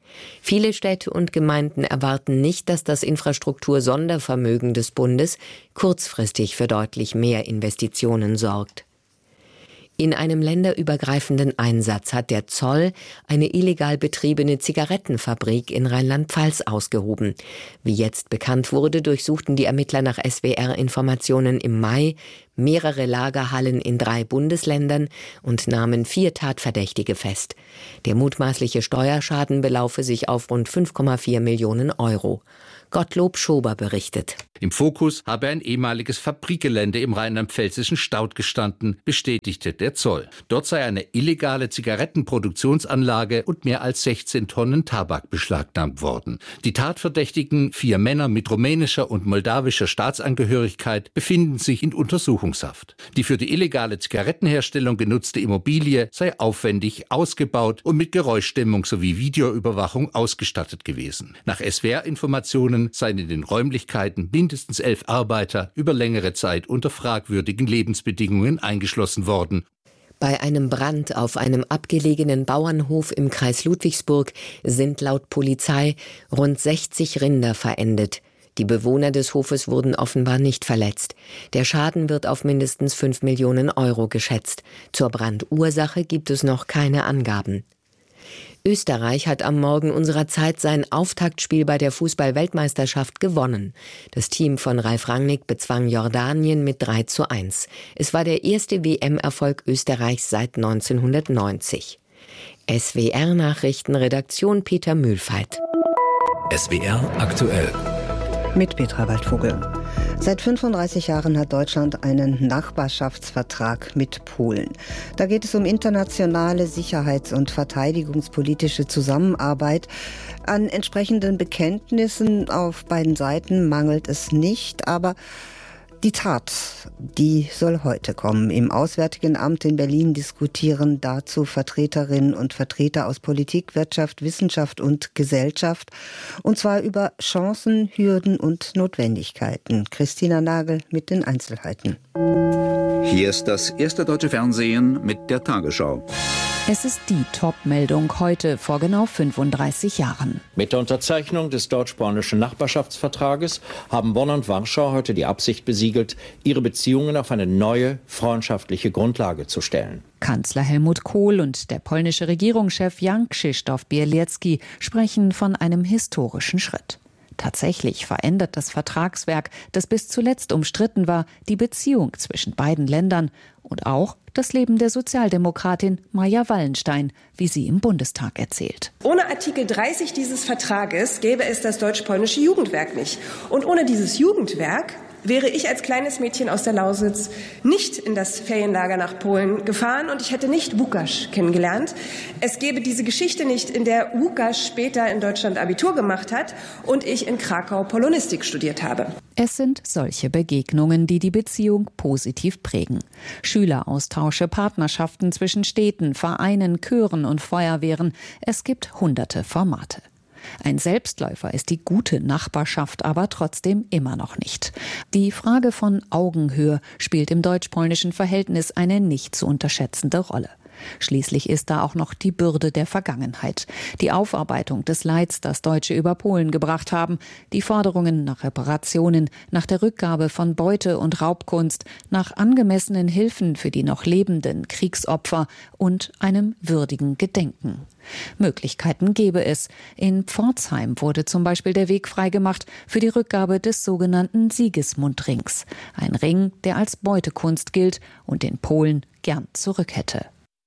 Viele Städte und Gemeinden erwarten nicht, dass das Infrastruktur-Sondervermögen des Bundes kurzfristig für deutlich mehr Investitionen sorgt. In einem länderübergreifenden Einsatz hat der Zoll eine illegal betriebene Zigarettenfabrik in Rheinland-Pfalz ausgehoben. Wie jetzt bekannt wurde, durchsuchten die Ermittler nach SWR-Informationen im Mai mehrere Lagerhallen in 3 Bundesländern und nahmen 4 Tatverdächtige fest. Der mutmaßliche Steuerschaden belaufe sich auf rund 5,4 Millionen Euro. Gottlob Schober berichtet. Im Fokus habe ein ehemaliges Fabrikgelände im rheinland-pfälzischen Staudt gestanden, bestätigte der Zoll. Dort sei eine illegale Zigarettenproduktionsanlage und mehr als 16 Tonnen Tabak beschlagnahmt worden. Die Tatverdächtigen, 4 Männer mit rumänischer und moldawischer Staatsangehörigkeit, befinden sich in Untersuchungshaft. Die für die illegale Zigarettenherstellung genutzte Immobilie sei aufwendig ausgebaut und mit Geräuschdämmung sowie Videoüberwachung ausgestattet gewesen. Nach SWR-Informationen seien in den Räumlichkeiten mindestens 11 Arbeiter über längere Zeit unter fragwürdigen Lebensbedingungen eingeschlossen worden. Bei einem Brand auf einem abgelegenen Bauernhof im Kreis Ludwigsburg sind laut Polizei rund 60 Rinder verendet. Die Bewohner des Hofes wurden offenbar nicht verletzt. Der Schaden wird auf mindestens 5 Millionen Euro geschätzt. Zur Brandursache gibt es noch keine Angaben. Österreich hat am Morgen unserer Zeit sein Auftaktspiel bei der Fußball-Weltmeisterschaft gewonnen. Das Team von Ralf Rangnick bezwang Jordanien mit 3:1. Es war der erste WM-Erfolg Österreichs seit 1990. SWR-Nachrichtenredaktion Peter Mühlfeit. SWR aktuell. Mit Petra Waldvogel. Seit 35 Jahren hat Deutschland einen Nachbarschaftsvertrag mit Polen. Da geht es um internationale sicherheits- und verteidigungspolitische Zusammenarbeit. An entsprechenden Bekenntnissen auf beiden Seiten mangelt es nicht, aber die Tat, die soll heute kommen. Im Auswärtigen Amt in Berlin diskutieren dazu Vertreterinnen und Vertreter aus Politik, Wirtschaft, Wissenschaft und Gesellschaft. Und zwar über Chancen, Hürden und Notwendigkeiten. Christina Nagel mit den Einzelheiten. Hier ist das erste deutsche Fernsehen mit der Tagesschau. Es ist die Top-Meldung heute vor genau 35 Jahren. Mit der Unterzeichnung des deutsch-polnischen Nachbarschaftsvertrages haben Bonn und Warschau heute die Absicht besiegelt, ihre Beziehungen auf eine neue, freundschaftliche Grundlage zu stellen. Kanzler Helmut Kohl und der polnische Regierungschef Jan Krzysztof Bielecki sprechen von einem historischen Schritt. Tatsächlich verändert das Vertragswerk, das bis zuletzt umstritten war, die Beziehung zwischen beiden Ländern und auch das Leben der Sozialdemokratin Maja Wallenstein, wie sie im Bundestag erzählt. Ohne Artikel 30 dieses Vertrages gäbe es das deutsch-polnische Jugendwerk nicht. Und ohne dieses Jugendwerk wäre ich als kleines Mädchen aus der Lausitz nicht in das Ferienlager nach Polen gefahren und ich hätte nicht Łukasz kennengelernt. Es gäbe diese Geschichte nicht, in der Łukasz später in Deutschland Abitur gemacht hat und ich in Krakau Polonistik studiert habe. Es sind solche Begegnungen, die die Beziehung positiv prägen. Schüleraustausche, Partnerschaften zwischen Städten, Vereinen, Chören und Feuerwehren. Es gibt hunderte Formate. Ein Selbstläufer ist die gute Nachbarschaft aber trotzdem immer noch nicht. Die Frage von Augenhöhe spielt im deutsch-polnischen Verhältnis eine nicht zu unterschätzende Rolle. Schließlich ist da auch noch die Bürde der Vergangenheit, die Aufarbeitung des Leids, das Deutsche über Polen gebracht haben, die Forderungen nach Reparationen, nach der Rückgabe von Beute und Raubkunst, nach angemessenen Hilfen für die noch lebenden Kriegsopfer und einem würdigen Gedenken. Möglichkeiten gäbe es. In Pforzheim wurde zum Beispiel der Weg freigemacht für die Rückgabe des sogenannten Sigismund-Rings. Ein Ring, der als Beutekunst gilt und den Polen gern zurück hätte.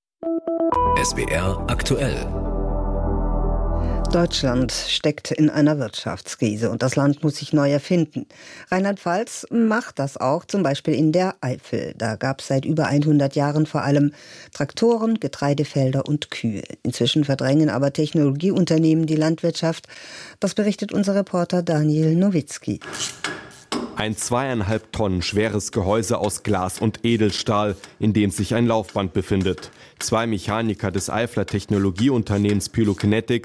SWR aktuell. Deutschland steckt in einer Wirtschaftskrise und das Land muss sich neu erfinden. Rheinland-Pfalz macht das auch, zum Beispiel in der Eifel. Da gab es seit über 100 Jahren vor allem Traktoren, Getreidefelder und Kühe. Inzwischen verdrängen aber Technologieunternehmen die Landwirtschaft. Das berichtet unser Reporter Daniel Nowitzki. Ein 2,5 Tonnen schweres Gehäuse aus Glas und Edelstahl, in dem sich ein Laufband befindet. 2 Mechaniker des Eifler Technologieunternehmens Pylokinetics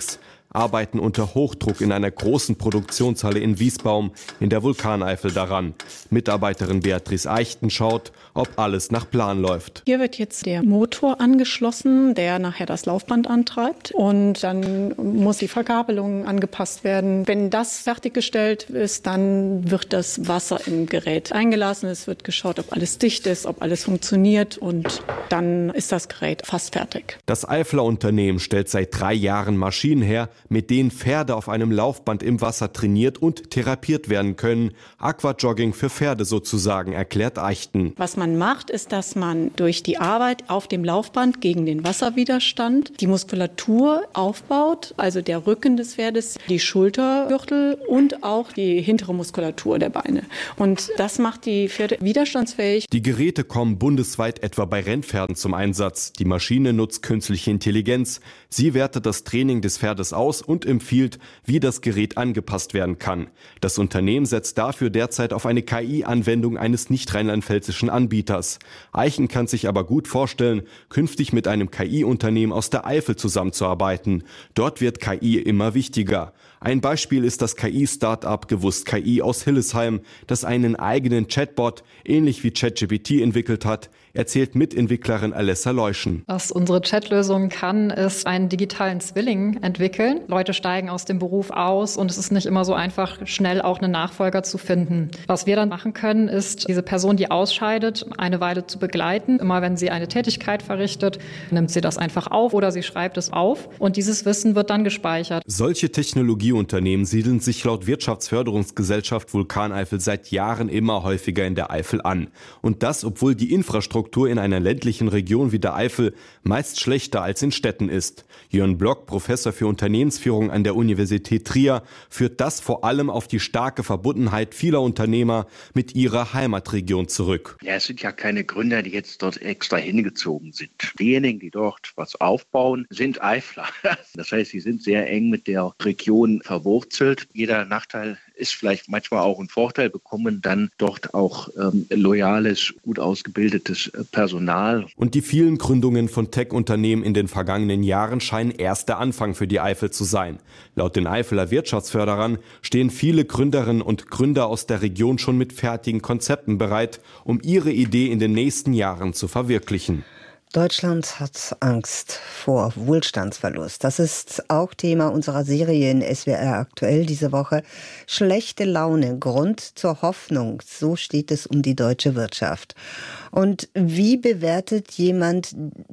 arbeiten unter Hochdruck in einer großen Produktionshalle in Wiesbaum in der Vulkaneifel daran. Mitarbeiterin Beatrice Eichten schaut, ob alles nach Plan läuft. Hier wird jetzt der Motor angeschlossen, der nachher das Laufband antreibt. Und dann muss die Verkabelung angepasst werden. Wenn das fertiggestellt ist, dann wird das Wasser im Gerät eingelassen. Es wird geschaut, ob alles dicht ist, ob alles funktioniert. Und dann ist das Gerät fast fertig. Das Eifler Unternehmen stellt seit 3 Jahren Maschinen her, mit denen Pferde auf einem Laufband im Wasser trainiert und therapiert werden können. Aquajogging für Pferde sozusagen, erklärt Eichten. Was man macht, ist, dass man durch die Arbeit auf dem Laufband gegen den Wasserwiderstand die Muskulatur aufbaut, also der Rücken des Pferdes, die Schultergürtel und auch die hintere Muskulatur der Beine. Und das macht die Pferde widerstandsfähig. Die Geräte kommen bundesweit etwa bei Rennpferden zum Einsatz. Die Maschine nutzt künstliche Intelligenz. Sie wertet das Training des Pferdes aus und empfiehlt, wie das Gerät angepasst werden kann. Das Unternehmen setzt dafür derzeit auf eine KI-Anwendung eines nicht rheinland-pfälzischen Anbieters. Eichen kann sich aber gut vorstellen, künftig mit einem KI-Unternehmen aus der Eifel zusammenzuarbeiten. Dort wird KI immer wichtiger. Ein Beispiel ist das KI-Startup Gewusst KI aus Hillesheim, das einen eigenen Chatbot, ähnlich wie ChatGPT, entwickelt hat, erzählt Mitentwicklerin Alessa Leuschen. Was unsere Chatlösung kann, ist einen digitalen Zwilling entwickeln. Leute steigen aus dem Beruf aus und es ist nicht immer so einfach, schnell auch einen Nachfolger zu finden. Was wir dann machen können, ist, diese Person, die ausscheidet, eine Weile zu begleiten. Immer wenn sie eine Tätigkeit verrichtet, nimmt sie das einfach auf oder sie schreibt es auf und dieses Wissen wird dann gespeichert. Solche Technologieunternehmen siedeln sich laut Wirtschaftsförderungsgesellschaft Vulkaneifel seit Jahren immer häufiger in der Eifel an. Und das, obwohl die Infrastruktur in einer ländlichen Region wie der Eifel meist schlechter als in Städten ist. Jörn Block, Professor für Unternehmensführung an der Universität Trier, führt das vor allem auf die starke Verbundenheit vieler Unternehmer mit ihrer Heimatregion zurück. Ja, es sind ja keine Gründer, die jetzt dort extra hingezogen sind. Diejenigen, die dort was aufbauen, sind Eifler. Das heißt, sie sind sehr eng mit der Region verwurzelt. Jeder Nachteil ist vielleicht manchmal auch ein Vorteil, bekommen dann dort auch loyales, gut ausgebildetes Personal. Und die vielen Gründungen von Tech-Unternehmen in den vergangenen Jahren scheinen erst der Anfang für die Eifel zu sein. Laut den Eifeler Wirtschaftsförderern stehen viele Gründerinnen und Gründer aus der Region schon mit fertigen Konzepten bereit, um ihre Idee in den nächsten Jahren zu verwirklichen. Deutschland hat Angst vor Wohlstandsverlust. Das ist auch Thema unserer Serie in SWR aktuell diese Woche. Schlechte Laune, Grund zur Hoffnung. So steht es um die deutsche Wirtschaft. Und wie bewertet jemand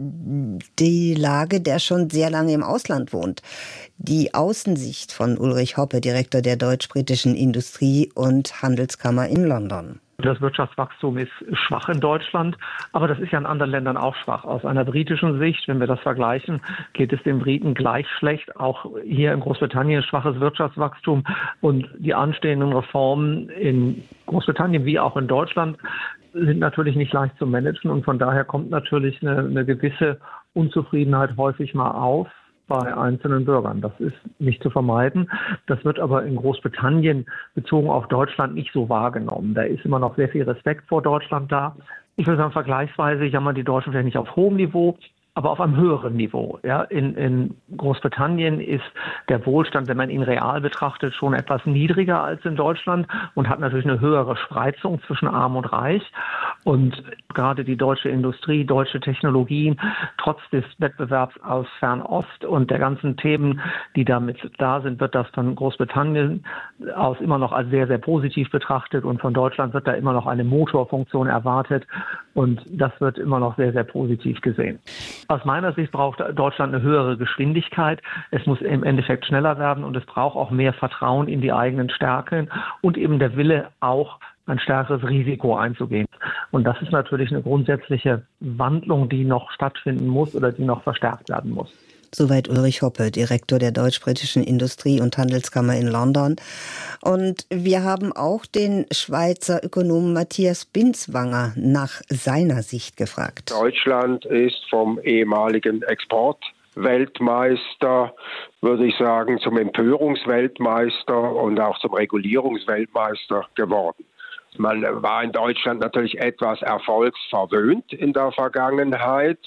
die Lage, der schon sehr lange im Ausland wohnt? Die Außensicht von Ulrich Hoppe, Direktor der Deutsch-Britischen Industrie- und Handelskammer in London. Das Wirtschaftswachstum ist schwach in Deutschland, aber das ist ja in anderen Ländern auch schwach. Aus einer britischen Sicht, wenn wir das vergleichen, geht es den Briten gleich schlecht. Auch hier in Großbritannien schwaches Wirtschaftswachstum und die anstehenden Reformen in Großbritannien wie auch in Deutschland sind natürlich nicht leicht zu managen und von daher kommt natürlich eine gewisse Unzufriedenheit häufig mal auf bei einzelnen Bürgern. Das ist nicht zu vermeiden. Das wird aber in Großbritannien bezogen auf Deutschland nicht so wahrgenommen. Da ist immer noch sehr viel Respekt vor Deutschland da. Ich würde sagen, vergleichsweise jammern die Deutschen vielleicht nicht auf hohem Niveau, aber auf einem höheren Niveau. Ja, in Großbritannien ist der Wohlstand, wenn man ihn real betrachtet, schon etwas niedriger als in Deutschland und hat natürlich eine höhere Spreizung zwischen Arm und Reich. Und gerade die deutsche Industrie, deutsche Technologien, trotz des Wettbewerbs aus Fernost und der ganzen Themen, die damit da sind, wird das von Großbritannien aus immer noch als sehr, sehr positiv betrachtet und von Deutschland wird da immer noch eine Motorfunktion erwartet und das wird immer noch sehr, sehr positiv gesehen. Aus meiner Sicht braucht Deutschland eine höhere Geschwindigkeit. Es muss im Endeffekt schneller werden und es braucht auch mehr Vertrauen in die eigenen Stärken und eben der Wille auch ein stärkeres Risiko einzugehen. Und das ist natürlich eine grundsätzliche Wandlung, die noch stattfinden muss oder die noch verstärkt werden muss. Soweit Ulrich Hoppe, Direktor der Deutsch-Britischen Industrie- und Handelskammer in London. Und wir haben auch den Schweizer Ökonomen Matthias Binswanger nach seiner Sicht gefragt. Deutschland ist vom ehemaligen Exportweltmeister, würde ich sagen, zum Empörungsweltmeister und auch zum Regulierungsweltmeister geworden. Man war in Deutschland natürlich etwas erfolgsverwöhnt in der Vergangenheit.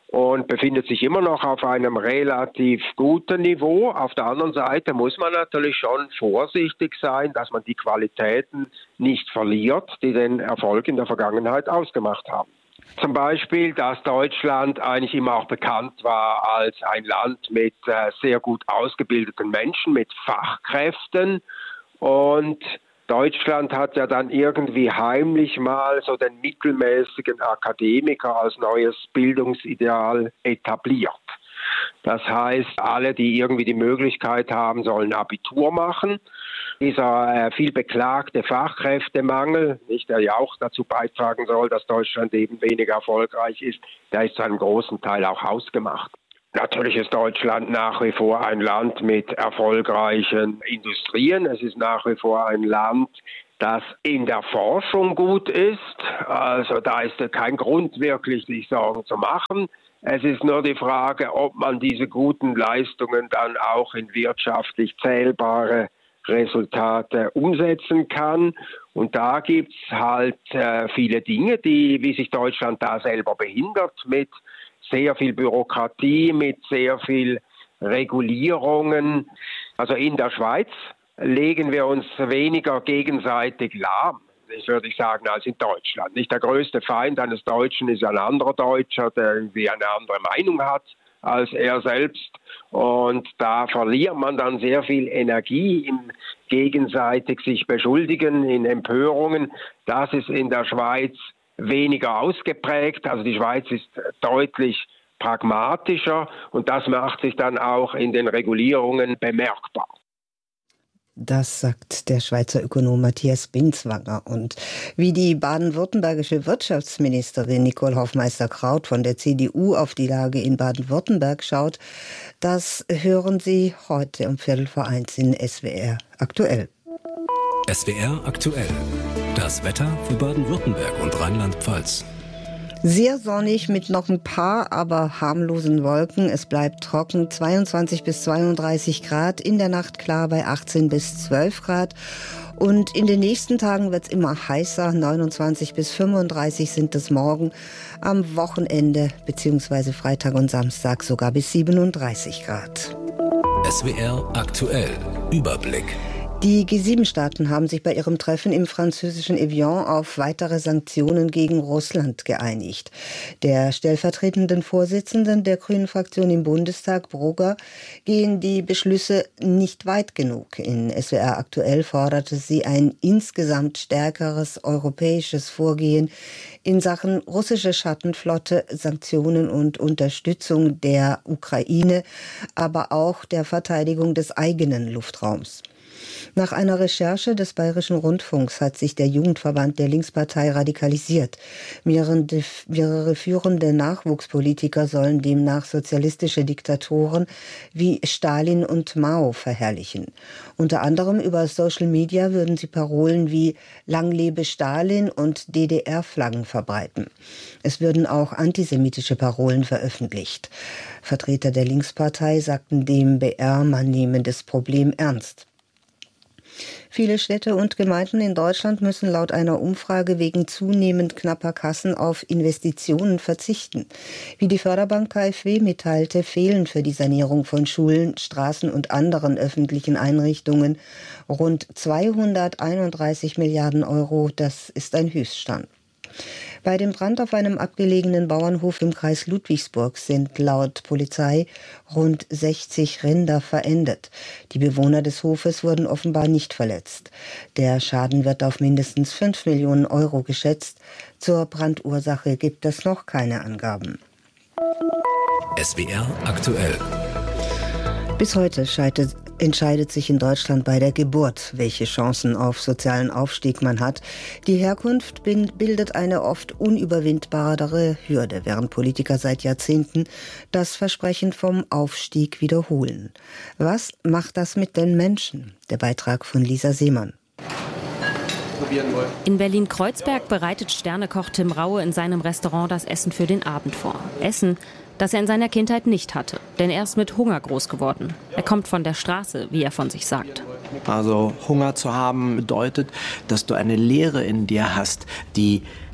und befindet sich immer noch auf einem relativ guten Niveau. Auf der anderen Seite muss man natürlich schon vorsichtig sein, dass man die Qualitäten nicht verliert, die den Erfolg in der Vergangenheit ausgemacht haben. Zum Beispiel, dass Deutschland eigentlich immer auch bekannt war als ein Land mit sehr gut ausgebildeten Menschen, mit Fachkräften. Und Deutschland hat ja dann irgendwie heimlich mal so den mittelmäßigen Akademiker als neues Bildungsideal etabliert. Das heißt, alle, die irgendwie die Möglichkeit haben, sollen Abitur machen. Dieser viel beklagte Fachkräftemangel, der ja auch dazu beitragen soll, dass Deutschland eben weniger erfolgreich ist, der ist zu einem großen Teil auch hausgemacht. Natürlich ist Deutschland nach wie vor ein Land mit erfolgreichen Industrien. Es ist nach wie vor ein Land, das in der Forschung gut ist. Also da ist kein Grund wirklich, sich Sorgen zu machen. Es ist nur die Frage, ob man diese guten Leistungen dann auch in wirtschaftlich zählbare Resultate umsetzen kann. Und da gibt es halt viele Dinge, wie sich Deutschland da selber behindert, mit sehr viel Bürokratie, mit sehr viel Regulierungen. Also in der Schweiz legen wir uns weniger gegenseitig lahm, das würde ich sagen, als in Deutschland. Nicht der größte Feind eines Deutschen ist ein anderer Deutscher, der irgendwie eine andere Meinung hat als er selbst. Und da verliert man dann sehr viel Energie im gegenseitig sich beschuldigen, in Empörungen. Das ist in der Schweiz weniger ausgeprägt. Also die Schweiz ist deutlich pragmatischer und das macht sich dann auch in den Regulierungen bemerkbar. Das sagt der Schweizer Ökonom Matthias Binswanger. Und wie die baden-württembergische Wirtschaftsministerin Nicole Hofmeister-Kraut von der CDU auf die Lage in Baden-Württemberg schaut, das hören Sie heute um 12:45 in SWR aktuell. SWR aktuell. Das Wetter für Baden-Württemberg und Rheinland-Pfalz. Sehr sonnig mit noch ein paar, aber harmlosen Wolken. Es bleibt trocken, 22 bis 32 Grad. In der Nacht klar bei 18 bis 12 Grad. Und in den nächsten Tagen wird es immer heißer. 29 bis 35 sind es morgen. Am Wochenende bzw. Freitag und Samstag sogar bis 37 Grad. SWR aktuell. Überblick. Die G7-Staaten haben sich bei ihrem Treffen im französischen Evian auf weitere Sanktionen gegen Russland geeinigt. Der stellvertretenden Vorsitzenden der Grünen-Fraktion im Bundestag, Brugger, gehen die Beschlüsse nicht weit genug. In SWR aktuell forderte sie ein insgesamt stärkeres europäisches Vorgehen in Sachen russische Schattenflotte, Sanktionen und Unterstützung der Ukraine, aber auch der Verteidigung des eigenen Luftraums. Nach einer Recherche des Bayerischen Rundfunks hat sich der Jugendverband der Linkspartei radikalisiert. Mehrere führende Nachwuchspolitiker sollen demnach sozialistische Diktatoren wie Stalin und Mao verherrlichen. Unter anderem über Social Media würden sie Parolen wie Lang lebe Stalin und DDR-Flaggen verbreiten. Es würden auch antisemitische Parolen veröffentlicht. Vertreter der Linkspartei sagten dem BR, man nehme das Problem ernst. Viele Städte und Gemeinden in Deutschland müssen laut einer Umfrage wegen zunehmend knapper Kassen auf Investitionen verzichten. Wie die Förderbank KfW mitteilte, fehlen für die Sanierung von Schulen, Straßen und anderen öffentlichen Einrichtungen rund 231 Milliarden Euro. Das ist ein Höchststand. Bei dem Brand auf einem abgelegenen Bauernhof im Kreis Ludwigsburg sind laut Polizei rund 60 Rinder verendet. Die Bewohner des Hofes wurden offenbar nicht verletzt. Der Schaden wird auf mindestens 5 Millionen Euro geschätzt. Zur Brandursache gibt es noch keine Angaben. SWR aktuell. Bis heute entscheidet sich in Deutschland bei der Geburt, welche Chancen auf sozialen Aufstieg man hat. Die Herkunft bildet eine oft unüberwindbare Hürde, während Politiker seit Jahrzehnten das Versprechen vom Aufstieg wiederholen. Was macht das mit den Menschen? Der Beitrag von Lisa Seemann. In Berlin-Kreuzberg bereitet Sternekoch Tim Raue in seinem Restaurant das Essen für den Abend vor. Essen, das er in seiner Kindheit nicht hatte, denn er ist mit Hunger groß geworden. Er kommt von der Straße, wie er von sich sagt. Also Hunger zu haben bedeutet, dass du eine Leere in dir hast, die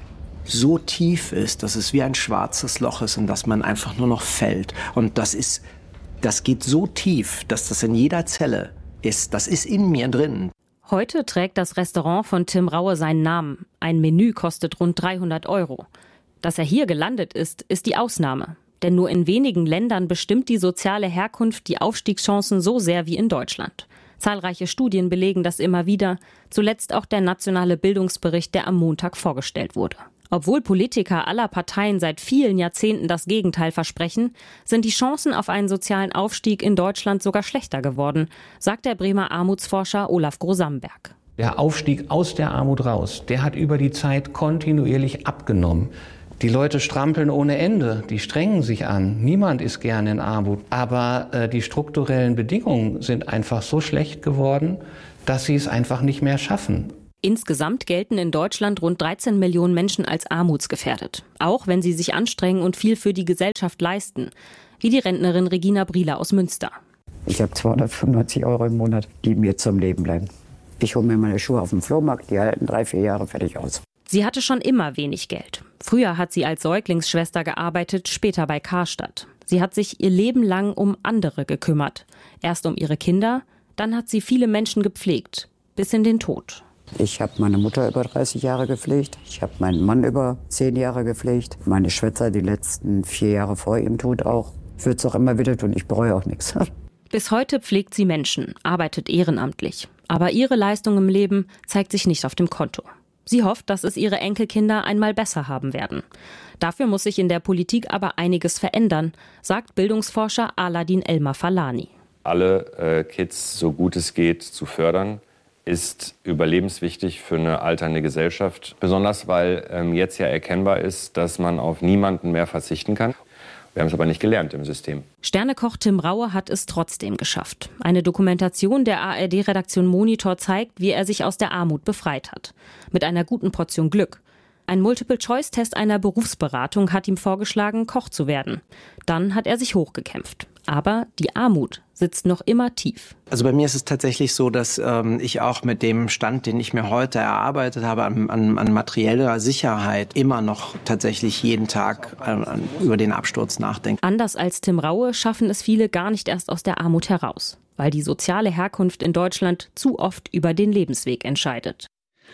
so tief ist, dass es wie ein schwarzes Loch ist und dass man einfach nur noch fällt. Und das geht so tief, dass das in jeder Zelle ist. Das ist in mir drin. Heute trägt das Restaurant von Tim Raue seinen Namen. Ein Menü kostet rund 300 €. Dass er hier gelandet ist die Ausnahme. Denn nur in wenigen Ländern bestimmt die soziale Herkunft die Aufstiegschancen so sehr wie in Deutschland. Zahlreiche Studien belegen das immer wieder, zuletzt auch der nationale Bildungsbericht, der am Montag vorgestellt wurde. Obwohl Politiker aller Parteien seit vielen Jahrzehnten das Gegenteil versprechen, sind die Chancen auf einen sozialen Aufstieg in Deutschland sogar schlechter geworden, sagt der Bremer Armutsforscher Olaf Grosamberg. Der Aufstieg aus der Armut raus, der hat über die Zeit kontinuierlich abgenommen. Die Leute strampeln ohne Ende, die strengen sich an. Niemand ist gern in Armut. Aber die strukturellen Bedingungen sind einfach so schlecht geworden, dass sie es einfach nicht mehr schaffen. Insgesamt gelten in Deutschland rund 13 Millionen Menschen als armutsgefährdet. Auch wenn sie sich anstrengen und viel für die Gesellschaft leisten. Wie die Rentnerin Regina Brieler aus Münster. Ich habe 295 € im Monat, die mir zum Leben bleiben. Ich hole mir meine Schuhe auf dem Flohmarkt, die halten 3-4 Jahre fertig aus. Sie hatte schon immer wenig Geld. Früher hat sie als Säuglingsschwester gearbeitet, später bei Karstadt. Sie hat sich ihr Leben lang um andere gekümmert. Erst um ihre Kinder, dann hat sie viele Menschen gepflegt. Bis in den Tod. Ich habe meine Mutter über 30 Jahre gepflegt. Ich habe meinen Mann über 10 Jahre gepflegt. Meine Schwester die letzten 4 Jahre vor ihrem Tod auch. Ich würde es auch immer wieder tun. Ich bereue auch nichts. Bis heute pflegt sie Menschen, arbeitet ehrenamtlich. Aber ihre Leistung im Leben zeigt sich nicht auf dem Konto. Sie hofft, dass es ihre Enkelkinder einmal besser haben werden. Dafür muss sich in der Politik aber einiges verändern, sagt Bildungsforscher Aladin Elmar-Falani. Alle Kids, so gut es geht, zu fördern, ist überlebenswichtig für eine alternde Gesellschaft. Besonders weil jetzt ja erkennbar ist, dass man auf niemanden mehr verzichten kann. Wir haben es aber nicht gelernt im System. Sternekoch Tim Raue hat es trotzdem geschafft. Eine Dokumentation der ARD-Redaktion Monitor zeigt, wie er sich aus der Armut befreit hat. Mit einer guten Portion Glück. Ein Multiple-Choice-Test einer Berufsberatung hat ihm vorgeschlagen, Koch zu werden. Dann hat er sich hochgekämpft. Aber die Armut sitzt noch immer tief. Also bei mir ist es tatsächlich so, dass ich auch mit dem Stand, den ich mir heute erarbeitet habe, an materieller Sicherheit immer noch tatsächlich jeden Tag über den Absturz nachdenke. Anders als Tim Raue schaffen es viele gar nicht erst aus der Armut heraus, weil die soziale Herkunft in Deutschland zu oft über den Lebensweg entscheidet.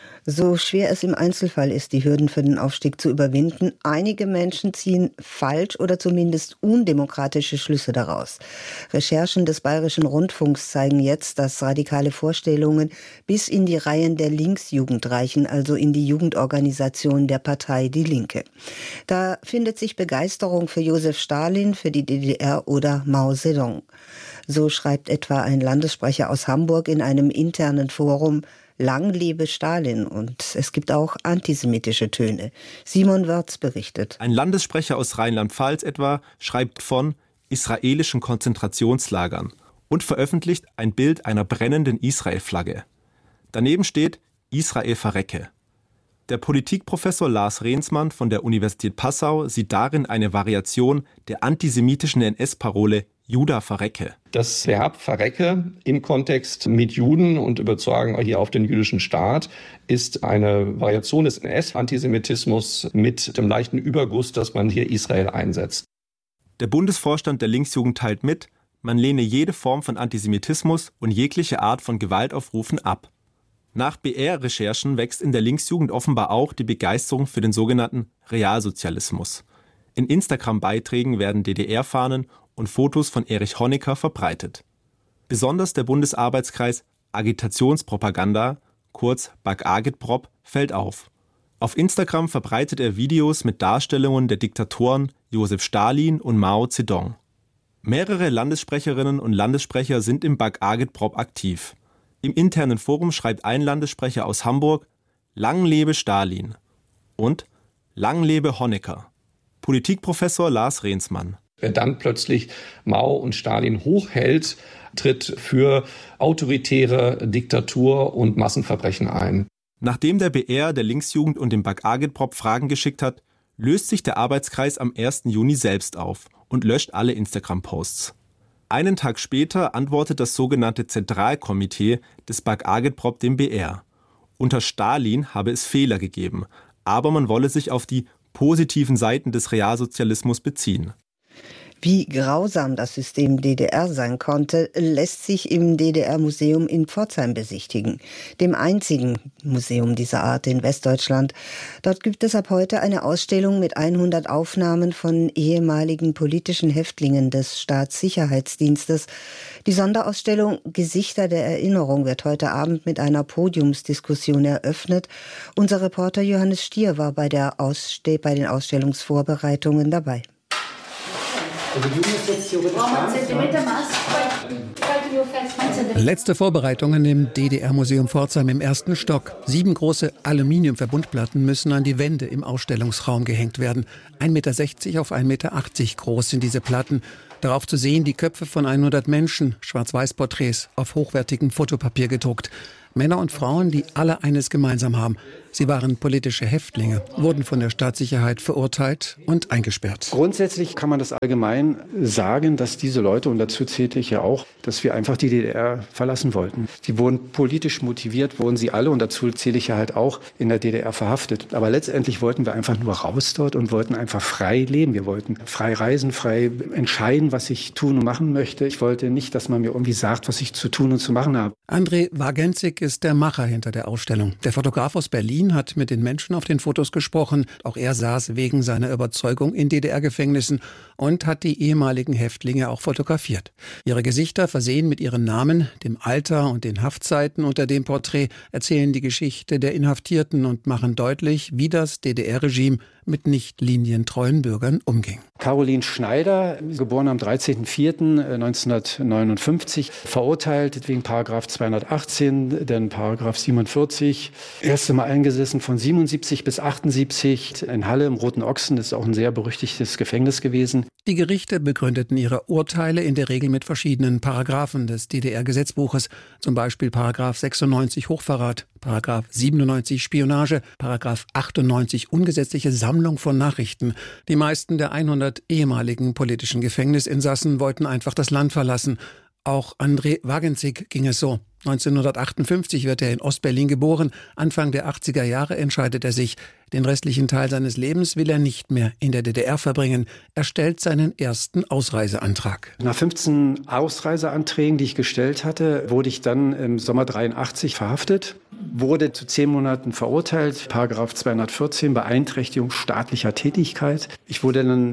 So schwer es im Einzelfall ist, die Hürden für den Aufstieg zu überwinden, einige Menschen ziehen falsch oder zumindest undemokratische Schlüsse daraus. Recherchen des Bayerischen Rundfunks zeigen jetzt, dass radikale Vorstellungen bis in die Reihen der Linksjugend reichen, also in die Jugendorganisation der Partei Die Linke. Da findet sich Begeisterung für Josef Stalin, für die DDR oder Mao Zedong. So schreibt etwa ein Landessprecher aus Hamburg in einem internen Forum: Lang lebe Stalin, und es gibt auch antisemitische Töne. Simon Wörz berichtet. Ein Landessprecher aus Rheinland-Pfalz etwa schreibt von israelischen Konzentrationslagern und veröffentlicht ein Bild einer brennenden Israel-Flagge. Daneben steht: Israel verrecke. Der Politikprofessor Lars Rehnsmann von der Universität Passau sieht darin eine Variation der antisemitischen NS-Parole Juda verrecke. Das Verb verrecke im Kontext mit Juden und übertragen hier auf den jüdischen Staat ist eine Variation des NS-Antisemitismus mit dem leichten Überguss, dass man hier Israel einsetzt. Der Bundesvorstand der Linksjugend teilt mit, man lehne jede Form von Antisemitismus und jegliche Art von Gewaltaufrufen ab. Nach BR-Recherchen wächst in der Linksjugend offenbar auch die Begeisterung für den sogenannten Realsozialismus. In Instagram-Beiträgen werden DDR-Fahnen und Fotos von Erich Honecker verbreitet. Besonders der Bundesarbeitskreis Agitationspropaganda, kurz BAG-Agitprop, fällt auf. Auf Instagram verbreitet er Videos mit Darstellungen der Diktatoren Josef Stalin und Mao Zedong. Mehrere Landessprecherinnen und Landessprecher sind im BAG-Agitprop aktiv. Im internen Forum schreibt ein Landessprecher aus Hamburg: Lang lebe Stalin und Lang lebe Honecker. Politikprofessor Lars Rehnsmann. Wer dann plötzlich Mao und Stalin hochhält, tritt für autoritäre Diktatur und Massenverbrechen ein. Nachdem der BR der Linksjugend und dem BAG-Agitprop Fragen geschickt hat, löst sich der Arbeitskreis am 1. Juni selbst auf und löscht alle Instagram-Posts. Einen Tag später antwortet das sogenannte Zentralkomitee des BAG-Agitprop dem BR. Unter Stalin habe es Fehler gegeben, aber man wolle sich auf die positiven Seiten des Realsozialismus beziehen. Wie grausam das System DDR sein konnte, lässt sich im DDR-Museum in Pforzheim besichtigen, dem einzigen Museum dieser Art in Westdeutschland. Dort gibt es ab heute eine Ausstellung mit 100 Aufnahmen von ehemaligen politischen Häftlingen des Staatssicherheitsdienstes. Die Sonderausstellung Gesichter der Erinnerung wird heute Abend mit einer Podiumsdiskussion eröffnet. Unser Reporter Johannes Stier war bei den Ausstellungsvorbereitungen dabei. Letzte Vorbereitungen im DDR-Museum Pforzheim im 1. Stock. 7 große Aluminiumverbundplatten müssen an die Wände im Ausstellungsraum gehängt werden. 1,60 Meter auf 1,80 Meter groß sind diese Platten. Darauf zu sehen die Köpfe von 100 Menschen, Schwarz-Weiß-Porträts auf hochwertigem Fotopapier gedruckt. Männer und Frauen, die alle eines gemeinsam haben. Sie waren politische Häftlinge, wurden von der Staatssicherheit verurteilt und eingesperrt. Grundsätzlich kann man das allgemein sagen, dass diese Leute, und dazu zählte ich ja auch, dass wir einfach die DDR verlassen wollten. Sie wurden politisch motiviert, wurden sie alle, und dazu zähle ich ja halt auch, in der DDR verhaftet. Aber letztendlich wollten wir einfach nur raus dort und wollten einfach frei leben. Wir wollten frei reisen, frei entscheiden, was ich tun und machen möchte. Ich wollte nicht, dass man mir irgendwie sagt, was ich zu tun und zu machen habe. André Wagenzig ist der Macher hinter der Ausstellung. Der Fotograf aus Berlin hat mit den Menschen auf den Fotos gesprochen. Auch er saß wegen seiner Überzeugung in DDR-Gefängnissen und hat die ehemaligen Häftlinge auch fotografiert. Ihre Gesichter, versehen mit ihren Namen, dem Alter und den Haftzeiten unter dem Porträt, erzählen die Geschichte der Inhaftierten und machen deutlich, wie das DDR-Regime mit nicht linientreuen Bürgern umging. Caroline Schneider, geboren am 13.04.1959, verurteilt wegen Paragraph 218, dann Paragraph 47. Erste Mal eingesessen von 77 bis 78 in Halle im Roten Ochsen. Das ist auch ein sehr berüchtigtes Gefängnis gewesen. Die Gerichte begründeten ihre Urteile in der Regel mit verschiedenen Paragraphen des DDR-Gesetzbuches, zum Beispiel Paragraph 96 Hochverrat, Paragraph 97 Spionage, Paragraph 98 ungesetzliche Sammlung von Nachrichten. Die meisten der 100 ehemaligen politischen Gefängnisinsassen wollten einfach das Land verlassen. Auch André Wagenzig ging es so. 1958 wird er in Ostberlin geboren. Anfang der 80er Jahre entscheidet er sich. Den restlichen Teil seines Lebens will er nicht mehr in der DDR verbringen. Er stellt seinen ersten Ausreiseantrag. Nach 15 Ausreiseanträgen, die ich gestellt hatte, wurde ich dann im Sommer 83 verhaftet, wurde zu 10 Monaten verurteilt, Paragraph 214, Beeinträchtigung staatlicher Tätigkeit. Ich wurde dann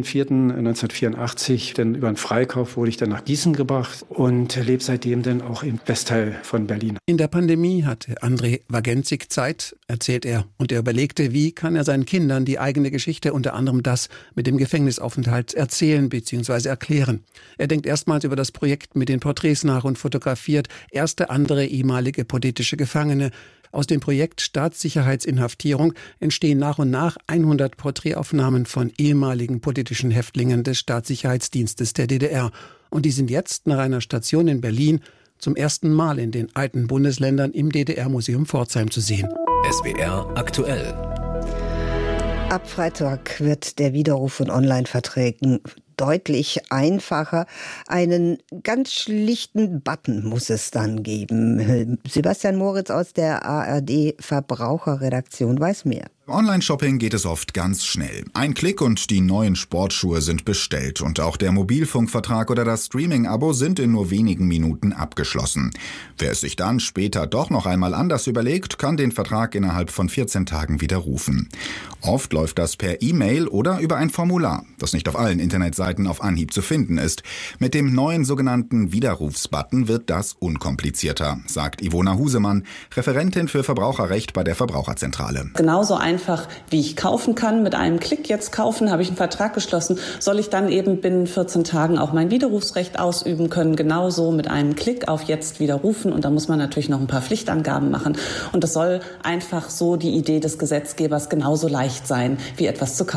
4.4.1984, dann über einen Freikauf wurde ich dann nach Gießen gebracht und lebe seitdem dann auch im Westteil von Berlin. In der Pandemie hatte André Wagenzig Zeit, erzählt er, und er überlegte, wie kann er seinen Kindern die eigene Geschichte, unter anderem das mit dem Gefängnisaufenthalt, erzählen bzw. erklären. Er denkt erstmals über das Projekt mit den Porträts nach und fotografiert erste andere ehemalige politische Gefangene. Aus dem Projekt Staatssicherheitsinhaftierung entstehen nach und nach 100 Porträtaufnahmen von ehemaligen politischen Häftlingen des Staatssicherheitsdienstes der DDR. Und die sind jetzt nach einer Station in Berlin zum ersten Mal in den alten Bundesländern im DDR-Museum Pforzheim zu sehen. SWR aktuell. Ab Freitag wird der Widerruf von Online-Verträgen deutlich einfacher. Einen ganz schlichten Button muss es dann geben. Sebastian Moritz aus der ARD-Verbraucherredaktion weiß mehr. Online-Shopping geht es oft ganz schnell. Ein Klick und die neuen Sportschuhe sind bestellt und auch der Mobilfunkvertrag oder das Streaming-Abo sind in nur wenigen Minuten abgeschlossen. Wer es sich dann später doch noch einmal anders überlegt, kann den Vertrag innerhalb von 14 Tagen widerrufen. Oft läuft das per E-Mail oder über ein Formular, das nicht auf allen Internetseiten auf Anhieb zu finden ist. Mit dem neuen sogenannten Widerrufsbutton wird das unkomplizierter, sagt Ivona Husemann, Referentin für Verbraucherrecht bei der Verbraucherzentrale. Genauso einfach, wie ich kaufen kann, mit einem Klick jetzt kaufen, habe ich einen Vertrag geschlossen, soll ich dann eben binnen 14 Tagen auch mein Widerrufsrecht ausüben können, genauso mit einem Klick auf jetzt widerrufen, und da muss man natürlich noch ein paar Pflichtangaben machen, und das soll einfach so die Idee des Gesetzgebers genauso leicht sein, wie etwas zu kaufen.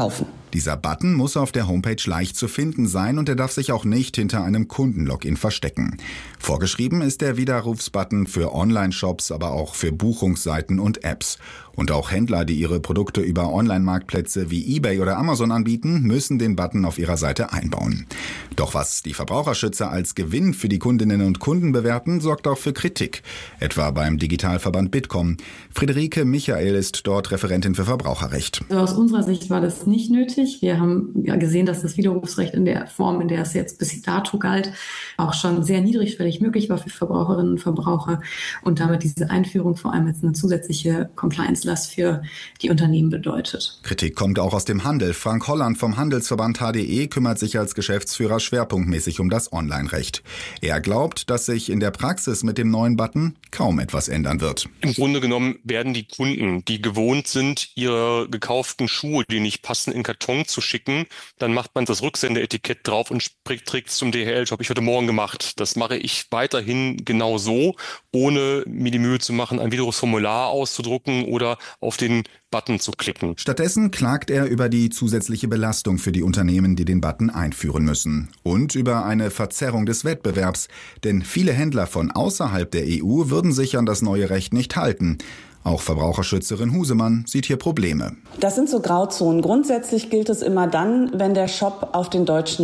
Dieser Button muss auf der Homepage leicht zu finden sein und er darf sich auch nicht hinter einem Kundenlogin verstecken. Vorgeschrieben ist der Widerrufsbutton für Online-Shops, aber auch für Buchungsseiten und Apps. Und auch Händler, die ihre Produkte über Online-Marktplätze wie eBay oder Amazon anbieten, müssen den Button auf ihrer Seite einbauen. Doch was die Verbraucherschützer als Gewinn für die Kundinnen und Kunden bewerten, sorgt auch für Kritik. Etwa beim Digitalverband Bitkom. Friederike Michael ist dort Referentin für Verbraucherrecht. Also aus unserer Sicht war das nicht nötig. Wir haben ja gesehen, dass das Widerrufsrecht in der Form, in der es jetzt bis dato galt, auch schon sehr niedrigschwellig möglich war für Verbraucherinnen und Verbraucher und damit diese Einführung vor allem jetzt eine zusätzliche Compliance-Last für die Unternehmen bedeutet. Kritik kommt auch aus dem Handel. Frank Holland vom Handelsverband HDE kümmert sich als Geschäftsführer schwerpunktmäßig um das Online-Recht. Er glaubt, dass sich in der Praxis mit dem neuen Button kaum etwas ändern wird. Im Grunde genommen werden die Kunden, die gewohnt sind, ihre gekauften Schuhe, die nicht passen, in Karton zu schicken, dann macht man das Rücksendeetikett drauf und trägt es zum DHL-Shop. Ich heute Morgen gemacht. Das mache ich weiterhin genau so, ohne mir die Mühe zu machen, ein Widerrufsformular auszudrucken oder auf den Button zu klicken. Stattdessen klagt er über die zusätzliche Belastung für die Unternehmen, die den Button einführen müssen. Und über eine Verzerrung des Wettbewerbs. Denn viele Händler von außerhalb der EU würden sich an das neue Recht nicht halten. Auch Verbraucherschützerin Husemann sieht hier Probleme. Das sind so Grauzonen. Grundsätzlich gilt es immer dann, wenn der Shop auf den deutschen